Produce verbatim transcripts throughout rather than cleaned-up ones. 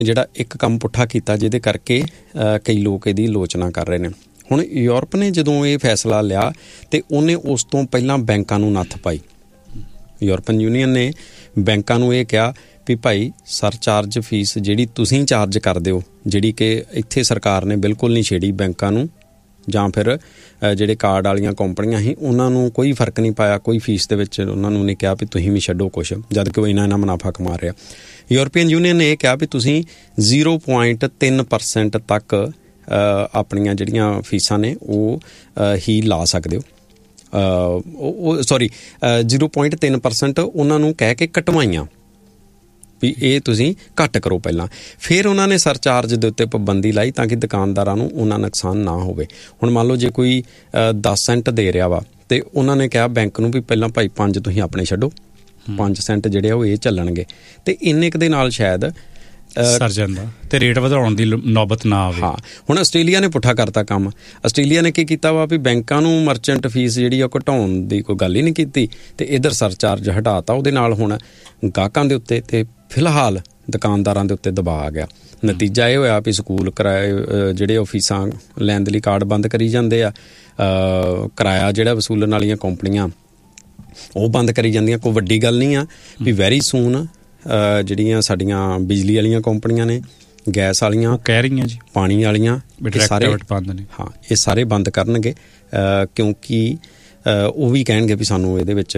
ਜਿਹੜਾ ਇੱਕ ਕੰਮ ਪੁੱਠਾ ਕੀਤਾ ਜਿਹਦੇ ਕਰਕੇ ਕਈ ਲੋਕ ਇਹਦੀ ਆਲੋਚਨਾ ਕਰ ਰਹੇ ਨੇ। ਹੁਣ ਯੂਰਪ ਨੇ ਜਦੋਂ ਇਹ ਫੈਸਲਾ ਲਿਆ ਤੇ ਉਹਨੇ ਉਸ ਤੋਂ ਪਹਿਲਾਂ ਬੈਂਕਾਂ ਨੂੰ ਨੱਥ ਪਾਈ। ਯੂਰਪੀਅਨ ਯੂਨੀਅਨ ਨੇ ਬੈਂਕਾਂ ਨੂੰ ਇਹ ਕਿਹਾ ਵੀ ਭਾਈ ਸਰਚਾਰਜ ਫੀਸ ਜਿਹੜੀ ਤੁਸੀਂ ਚਾਰਜ ਕਰਦੇ ਹੋ, ਜਿਹੜੀ ਕਿ ਇੱਥੇ ਸਰਕਾਰ ਨੇ ਬਿਲਕੁਲ ਨਹੀਂ ਛੇੜੀ ਬੈਂਕਾਂ ਨੂੰ ਜਾਂ ਫਿਰ ਜਿਹੜੇ ਕਾਰਡ ਵਾਲੀਆਂ ਕੰਪਨੀਆਂ ਸੀ ਉਹਨਾਂ ਨੂੰ ਕੋਈ ਫਰਕ ਨਹੀਂ ਪਾਇਆ, ਕੋਈ ਫੀਸ ਦੇ ਵਿੱਚ ਉਹਨਾਂ ਨੂੰ ਨਹੀਂ ਕਿਹਾ ਵੀ ਤੁਸੀਂ ਵੀ ਛੱਡੋ ਕੁਛ, ਜਦ ਕਿ ਉਹ ਇੰਨਾ ਇੰਨਾ ਮੁਨਾਫਾ ਕਮਾ ਰਿਹਾ। ਯੂਰਪੀਅਨ ਯੂਨੀਅਨ ਨੇ ਇਹ ਕਿਹਾ ਵੀ ਤੁਸੀਂ ਜ਼ੀਰੋ ਪੁਆਇੰਟ ਤਿੰਨ ਪਰਸੈਂਟ ਤੱਕ ਆਪਣੀਆਂ ਜਿਹੜੀਆਂ ਫੀਸਾਂ ਨੇ ਉਹ ਹੀ ਲਾ ਸਕਦੇ ਹੋ। ਉਹ ਸੋਰੀ ਜ਼ੀਰੋ ਪੁਆਇੰਟ ਤਿੰਨ ਪਰਸੈਂਟ ਉਹਨਾਂ ਨੂੰ ਕਹਿ ਕੇ ਕਟਵਾਈਆਂ ਵੀ ਇਹ ਤੁਸੀਂ ਘੱਟ ਕਰੋ ਪਹਿਲਾਂ। ਫਿਰ ਉਹਨਾਂ ਨੇ ਸਰਚਾਰਜ ਦੇ ਉੱਤੇ ਪਾਬੰਦੀ ਲਾਈ ਤਾਂ ਕਿ ਦੁਕਾਨਦਾਰਾਂ ਨੂੰ ਉਹਨਾਂ ਨੁਕਸਾਨ ਨਾ ਹੋਵੇ। ਹੁਣ ਮੰਨ ਲਓ ਜੇ ਕੋਈ ਦਸ ਸੈਂਟ ਦੇ ਰਿਹਾ ਵਾ ਅਤੇ ਉਹਨਾਂ ਨੇ ਕਿਹਾ ਬੈਂਕ ਨੂੰ ਵੀ ਪਹਿਲਾਂ ਭਾਈ ਪੰਜ ਤੁਸੀਂ ਆਪਣੇ ਛੱਡੋ, ਪੰਜ ਸੈਂਟ ਜਿਹੜੇ ਆ ਉਹ ਇਹ ਚੱਲਣਗੇ, ਅਤੇ ਇੰਨੇ ਕੁ ਦੇ ਨਾਲ ਸ਼ਾਇਦ ਸਰ ਜਾਂਦਾ ਤੇ ਰੇਟ ਵਧਾਉਣ ਦੀ ਨੌਬਤ ਨਾ ਆਵੇ। ਹਾਂ, ਹੁਣ ਆਸਟ੍ਰੇਲੀਆ ਨੇ ਪੁੱਠਾ ਕਰਤਾ ਕੰਮ। ਆਸਟ੍ਰੇਲੀਆ ਨੇ ਕੀ ਕੀਤਾ ਵਾ ਵੀ ਬੈਂਕਾਂ ਨੂੰ ਮਰਚੈਂਟ ਫੀਸ ਜਿਹੜੀ ਆ ਘਟਾਉਣ ਦੀ ਕੋਈ ਗੱਲ ਹੀ ਨਹੀਂ ਕੀਤੀ ਅਤੇ ਇੱਧਰ ਸਰਚਾਰਜ ਹਟਾਤਾ। ਉਹਦੇ ਨਾਲ ਹੁਣ ਗਾਹਕਾਂ ਦੇ ਉੱਤੇ ਅਤੇ ਫਿਲਹਾਲ ਦੁਕਾਨਦਾਰਾਂ ਦੇ ਉੱਤੇ ਦਬਾਅ ਆ ਗਿਆ। ਨਤੀਜਾ ਇਹ ਹੋਇਆ ਵੀ ਸਕੂਲ ਕਿਰਾਏ ਜਿਹੜੇ ਉਹ ਫੀਸਾਂ ਲੈਣ ਦੇ ਲਈ ਕਾਰਡ ਬੰਦ ਕਰੀ ਜਾਂਦੇ ਆ, ਕਿਰਾਇਆ ਜਿਹੜਾ ਵਸੂਲਣ ਵਾਲੀਆਂ ਕੰਪਨੀਆਂ ਉਹ ਬੰਦ ਕਰੀ ਜਾਂਦੀਆਂ। ਕੋਈ ਵੱਡੀ ਗੱਲ ਨਹੀਂ ਆ ਵੀ ਵੈਰੀ ਸੂਨ ਜਿਹੜੀਆਂ ਸਾਡੀਆਂ ਬਿਜਲੀ ਵਾਲੀਆਂ ਕੰਪਨੀਆਂ ਨੇ, ਗੈਸ ਵਾਲੀਆਂ ਕਹਿ ਰਹੀਆਂ ਜੀ, ਪਾਣੀ ਵਾਲੀਆਂ, ਸਾਰੇ ਬੰਦ ਨੇ। ਹਾਂ, ਇਹ ਸਾਰੇ ਬੰਦ ਕਰਨਗੇ ਕਿਉਂਕਿ ਉਹ ਵੀ ਕਹਿਣਗੇ ਵੀ ਸਾਨੂੰ ਇਹਦੇ ਵਿੱਚ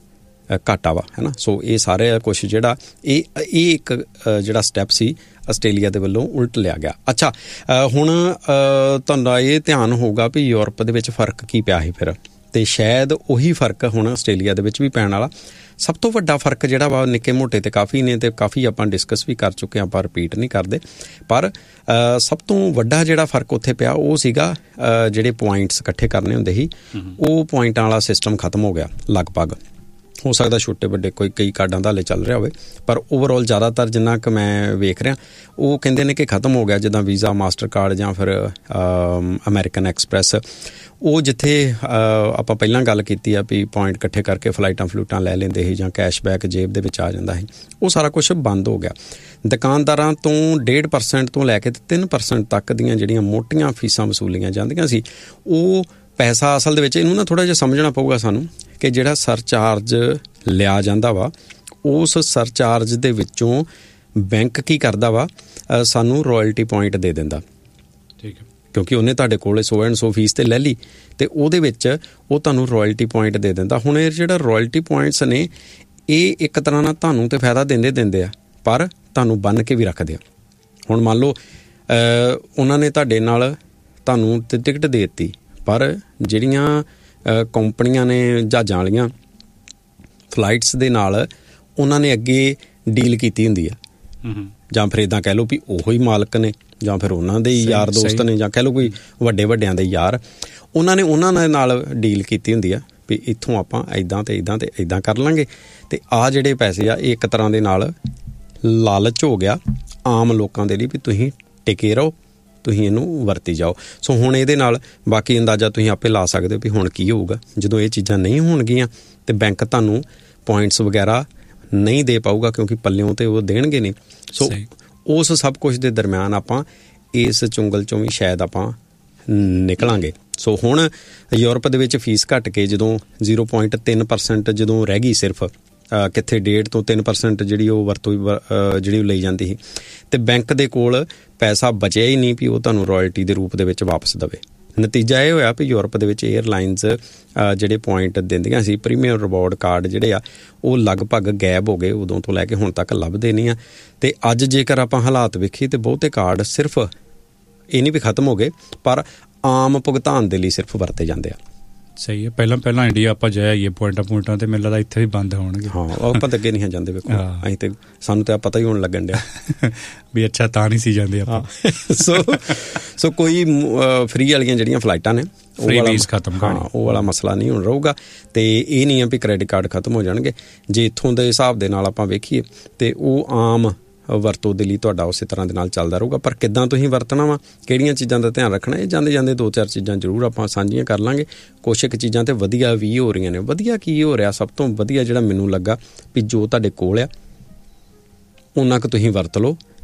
ਘਾਟਾ ਵਾ, ਹੈ ਨਾ। ਸੋ ਇਹ ਸਾਰੇ ਕੁਛ ਜਿਹੜਾ ਇਹ ਇਹ ਇੱਕ ਜਿਹੜਾ ਸਟੈਪ ਸੀ ਆਸਟ੍ਰੇਲੀਆ ਦੇ ਵੱਲੋਂ ਉਲਟ ਲਿਆ ਗਿਆ। ਅੱਛਾ, ਹੁਣ ਤੁਹਾਡਾ ਇਹ ਧਿਆਨ ਹੋਊਗਾ ਵੀ ਯੂਰਪ ਦੇ ਵਿੱਚ ਫ਼ਰਕ ਕੀ ਪਿਆ ਸੀ ਫਿਰ, ਅਤੇ ਸ਼ਾਇਦ ਉਹੀ ਫ਼ਰਕ ਹੁਣ ਆਸਟ੍ਰੇਲੀਆ ਦੇ ਵਿੱਚ ਵੀ ਪੈਣ ਵਾਲਾ। ਸਭ ਤੋਂ ਵੱਡਾ ਫ਼ਰਕ ਜਿਹੜਾ ਵਾ ਨਿੱਕੇ ਮੋਟੇ ਤੇ ਕਾਫੀ ਨੇ ਅਤੇ ਕਾਫੀ ਆਪਾਂ ਡਿਸਕਸ ਵੀ ਕਰ ਚੁੱਕੇ ਹਾਂ, ਆਪਾਂ ਰਿਪੀਟ ਨਹੀਂ ਕਰਦੇ, ਪਰ ਸਭ ਤੋਂ ਵੱਡਾ ਜਿਹੜਾ ਫ਼ਰਕ ਉੱਥੇ ਪਿਆ ਉਹ ਸੀਗਾ ਜਿਹੜੇ ਪੁਆਇੰਟਸ ਇਕੱਠੇ ਕਰਨੇ ਹੁੰਦੇ ਸੀ, ਉਹ ਪੁਆਇੰਟਾਂ ਵਾਲਾ ਸਿਸਟਮ ਖਤਮ ਹੋ ਗਿਆ ਲਗਭਗ। ਹੋ ਸਕਦਾ ਛੋਟੇ ਵੱਡੇ ਕੋਈ ਕਈ ਕਾਰਡਾਂ ਦਾ ਹਾਲੇ ਚੱਲ ਰਿਹਾ ਹੋਵੇ, ਪਰ ਓਵਰਆਲ ਜ਼ਿਆਦਾਤਰ ਜਿੰਨਾ ਕੁ ਮੈਂ ਵੇਖ ਰਿਹਾ ਉਹ ਕਹਿੰਦੇ ਨੇ ਕਿ ਖਤਮ ਹੋ ਗਿਆ। ਜਿੱਦਾਂ ਵੀਜ਼ਾ, ਮਾਸਟਰ ਕਾਰਡ ਜਾਂ ਫਿਰ ਅਮੈਰੀਕਨ ਐਕਸਪ੍ਰੈਸ, ਉਹ ਜਿੱਥੇ ਆਪਾਂ ਪਹਿਲਾਂ ਗੱਲ ਕੀਤੀ ਆ ਵੀ ਪੁਆਇੰਟ ਇਕੱਠੇ ਕਰਕੇ ਫਲਾਈਟਾਂ ਫਲੂਟਾਂ ਲੈ ਲੈਂਦੇ ਸੀ ਜਾਂ ਕੈਸ਼ਬੈਕ ਜੇਬ ਦੇ ਵਿੱਚ ਆ ਜਾਂਦਾ ਸੀ, ਉਹ ਸਾਰਾ ਕੁਛ ਬੰਦ ਹੋ ਗਿਆ। ਦੁਕਾਨਦਾਰਾਂ ਤੋਂ ਡੇਢ ਪਰਸੈਂਟ ਤੋਂ ਲੈ ਕੇ ਤਿੰਨ ਪਰਸੈਂਟ ਤੱਕ ਦੀਆਂ ਜਿਹੜੀਆਂ ਮੋਟੀਆਂ ਫੀਸਾਂ ਵਸੂਲੀਆਂ ਜਾਂਦੀਆਂ ਸੀ, ਉਹ ਪੈਸਾ ਅਸਲ ਦੇ ਵਿੱਚ ਇਹਨੂੰ ਨਾ ਥੋੜ੍ਹਾ ਜਿਹਾ ਸਮਝਣਾ ਪਊਗਾ ਸਾਨੂੰ ਕਿ ਜਿਹੜਾ ਸਰਚਾਰਜ ਲਿਆ ਜਾਂਦਾ ਵਾ, ਉਸ ਸਰਚਾਰਜ ਦੇ ਵਿੱਚੋਂ ਬੈਂਕ ਕੀ ਕਰਦਾ ਵਾ, ਸਾਨੂੰ ਰਾਇਲਟੀ ਪੁਆਇੰਟ ਦੇ ਦਿੰਦਾ। ਠੀਕ ਹੈ, ਕਿਉਂਕਿ ਉਹਨੇ ਤੁਹਾਡੇ ਕੋਲ ਸੌ ਐਂਡ ਸੌ ਫੀਸ 'ਤੇ ਲੈ ਲਈ ਅਤੇ ਉਹਦੇ ਵਿੱਚ ਉਹ ਤੁਹਾਨੂੰ ਰਾਇਲਟੀ ਪੁਆਇੰਟ ਦੇ ਦਿੰਦਾ। ਹੁਣ ਇਹ ਜਿਹੜਾ ਰਾਇਲਟੀ ਪੁਆਇੰਟਸ ਨੇ ਇਹ ਇੱਕ ਤਰ੍ਹਾਂ ਨਾਲ ਤੁਹਾਨੂੰ ਤਾਂ ਫਾਇਦਾ ਦਿੰਦੇ ਦਿੰਦੇ ਆ, ਪਰ ਤੁਹਾਨੂੰ ਬੰਨ੍ਹ ਕੇ ਵੀ ਰੱਖਦੇ ਆ। ਹੁਣ ਮੰਨ ਲਓ ਉਹਨਾਂ ਨੇ ਤੁਹਾਡੇ ਨਾਲ ਤੁਹਾਨੂੰ ਟਿਕਟ ਦੇ ਦਿੱਤੀ, ਪਰ ਜਿਹੜੀਆਂ ਕੰਪਨੀਆਂ ਨੇ ਜਹਾਜ਼ਾਂ ਵਾਲੀਆਂ ਫਲਾਈਟਸ ਦੇ ਨਾਲ ਉਹਨਾਂ ਨੇ ਅੱਗੇ ਡੀਲ ਕੀਤੀ ਹੁੰਦੀ ਆ, ਜਾਂ ਫਿਰ ਇੱਦਾਂ ਕਹਿ ਲਓ ਵੀ ਉਹੋ ਹੀ ਮਾਲਕ ਨੇ ਜਾਂ ਫਿਰ ਉਹਨਾਂ ਦੇ ਯਾਰ ਦੋਸਤ ਨੇ ਜਾਂ ਕਹਿ ਲਓ ਕੋਈ ਵੱਡੇ ਵੱਡਿਆਂ ਦੇ ਯਾਰ, ਉਹਨਾਂ ਨੇ ਉਹਨਾਂ ਦੇ ਨਾਲ ਡੀਲ ਕੀਤੀ ਹੁੰਦੀ ਆ ਵੀ ਇੱਥੋਂ ਆਪਾਂ ਇੱਦਾਂ ਅਤੇ ਇੱਦਾਂ ਅਤੇ ਇੱਦਾਂ ਕਰ ਲਾਂਗੇ। ਅਤੇ ਆਹ ਜਿਹੜੇ ਪੈਸੇ ਆ ਇਹ ਇੱਕ ਤਰ੍ਹਾਂ ਦੇ ਨਾਲ ਲਾਲਚ ਹੋ ਗਿਆ ਆਮ ਲੋਕਾਂ ਦੇ ਲਈ ਵੀ ਤੁਸੀਂ ਟਿਕੇ ਰਹੋ, ਤੁਸੀਂ ਇਹਨੂੰ ਵਰਤੀ ਜਾਓ। ਸੋ ਹੁਣ ਇਹਦੇ ਨਾਲ ਬਾਕੀ ਅੰਦਾਜ਼ਾ ਤੁਸੀਂ ਆਪੇ ਲਾ ਸਕਦੇ ਹੋ ਵੀ ਹੁਣ ਕੀ ਹੋਊਗਾ ਜਦੋਂ ਇਹ ਚੀਜ਼ਾਂ ਨਹੀਂ ਹੋਣਗੀਆਂ ਅਤੇ ਬੈਂਕ ਤੁਹਾਨੂੰ ਪੁਆਇੰਟਸ ਵਗੈਰਾ ਨਹੀਂ ਦੇ ਪਾਊਗਾ, ਕਿਉਂਕਿ ਪੱਲਿਓਂ ਤੇ ਉਹ ਦੇਣਗੇ ਨਹੀਂ। ਸੋ ਉਸ ਸਭ ਕੁਛ ਦੇ ਦਰਮਿਆਨ ਆਪਾਂ ਇਸ ਚੁੰਗਲ 'ਚੋਂ ਵੀ ਸ਼ਾਇਦ ਆਪਾਂ ਨਿਕਲਾਂਗੇ। ਸੋ ਹੁਣ ਯੂਰਪ ਦੇ ਵਿੱਚ ਫੀਸ ਘੱਟ ਕੇ ਜਦੋਂ ਜ਼ੀਰੋ ਪੁਆਇੰਟ ਤਿੰਨ ਪਰਸੈਂਟ ਜਦੋਂ ਰਹਿ ਗਈ ਸਿਰਫ, ਕਿੱਥੇ ਡੇਢ ਤੋਂ ਤਿੰਨ ਪਰਸੈਂਟ ਜਿਹੜੀ ਉਹ ਵਰਤੋਂ ਜਿਹੜੀ ਉਹ ਲਈ ਜਾਂਦੀ ਸੀ, ਅਤੇ ਬੈਂਕ ਦੇ ਕੋਲ ਪੈਸਾ ਬਚਿਆ ਹੀ ਨਹੀਂ ਵੀ ਉਹ ਤੁਹਾਨੂੰ ਰਾਇਲਟੀ ਦੇ ਰੂਪ ਦੇ ਵਿੱਚ ਵਾਪਸ ਦੇਵੇ। ਨਤੀਜਾ ਇਹ ਹੋਇਆ ਵੀ ਯੂਰਪ ਦੇ ਵਿੱਚ ਏਅਰਲਾਈਨਸ ਜਿਹੜੇ ਪੁਆਇੰਟ ਦਿੰਦੀਆਂ ਸੀ, ਪ੍ਰੀਮੀਅਮ ਰਿਵਾਰਡ ਕਾਰਡ ਜਿਹੜੇ ਆ ਉਹ ਲਗਭਗ ਗਾਇਬ ਹੋ ਗਏ, ਉਦੋਂ ਤੋਂ ਲੈ ਕੇ ਹੁਣ ਤੱਕ ਲੱਭਦੇ ਨਹੀਂ ਆ। ਅਤੇ ਅੱਜ ਜੇਕਰ ਆਪਾਂ ਹਾਲਾਤ ਵੇਖੀਏ ਤਾਂ ਬਹੁਤੇ ਕਾਰਡ ਸਿਰਫ ਇਹ ਨਹੀਂ ਵੀ ਖਤਮ ਹੋ ਗਏ, ਪਰ ਆਮ ਭੁਗਤਾਨ ਦੇ ਲਈ ਸਿਰਫ ਵਰਤੇ ਜਾਂਦੇ ਆ। ਸਹੀ ਹੈ, ਪਹਿਲਾਂ ਪਹਿਲਾਂ ਇੰਡੀਆ ਆਪਾਂ ਜਾਈਏ ਪੁਆਇੰਟਾਂ ਪੁਆਇੰਟਾਂ 'ਤੇ ਮੈਨੂੰ ਲੱਗਦਾ ਇੱਥੇ ਵੀ ਬੰਦ ਹੋਣਗੇ। ਹਾਂ, ਆਪਾਂ ਤਾਂ ਅੱਗੇ ਨਹੀਂ ਜਾਂਦੇ, ਵੇਖੋ ਅਸੀਂ ਤਾਂ ਸਾਨੂੰ ਤਾਂ ਪਤਾ ਹੀ ਹੋਣ ਲੱਗਣ ਡਿਆ ਵੀ ਅੱਛਾ ਤਾਂ ਨਹੀਂ ਸੀ ਜਾਂਦੇ ਆਪਾਂ। ਸੋ ਸੋ ਕੋਈ ਫਰੀ ਵਾਲੀਆਂ ਜਿਹੜੀਆਂ ਫਲਾਈਟਾਂ ਨੇ ਉਹ ਵਾਲਾ ਖਤਮ, ਹਾਂ ਉਹ ਵਾਲਾ ਮਸਲਾ ਨਹੀਂ ਹੁਣ ਰਹੂਗਾ। ਅਤੇ ਇਹ ਨਹੀਂ ਆ ਵੀ ਕ੍ਰੈਡਿਟ ਕਾਰਡ ਖਤਮ ਹੋ ਜਾਣਗੇ। ਜੇ ਇੱਥੋਂ ਦੇ ਹਿਸਾਬ ਦੇ ਨਾਲ ਆਪਾਂ ਵੇਖੀਏ ਤਾਂ ਉਹ ਆਮ ਵਰਤੋਂ ਦੇ ਲਈ ਤੁਹਾਡਾ ਉਸੇ ਤਰ੍ਹਾਂ ਦੇ ਨਾਲ ਚੱਲਦਾ ਰਹੂਗਾ। ਪਰ ਕਿੱਦਾਂ ਤੁਸੀਂ ਵਰਤਣਾ ਵਾ, ਕਿਹੜੀਆਂ ਚੀਜ਼ਾਂ ਦਾ ਧਿਆਨ ਰੱਖਣਾ, ਇਹ ਜਾਂਦੇ ਜਾਂਦੇ ਦੋ ਚਾਰ ਚੀਜ਼ਾਂ ਜ਼ਰੂਰ ਆਪਾਂ ਸਾਂਝੀਆਂ ਕਰ ਲਾਂਗੇ। ਕੁਛ ਕੁ ਚੀਜ਼ਾਂ ਤਾਂ ਵਧੀਆ ਵੀ ਹੋ ਰਹੀਆਂ ਨੇ। ਵਧੀਆ ਕੀ ਹੋ ਰਿਹਾ, ਸਭ ਤੋਂ ਵਧੀਆ ਜਿਹੜਾ ਮੈਨੂੰ ਲੱਗਾ ਵੀ ਜੋ ਤੁਹਾਡੇ ਕੋਲ ਆ ਉਹਨਾਂ ਕੁ ਤੁਸੀਂ ਵਰਤ ਲਓ,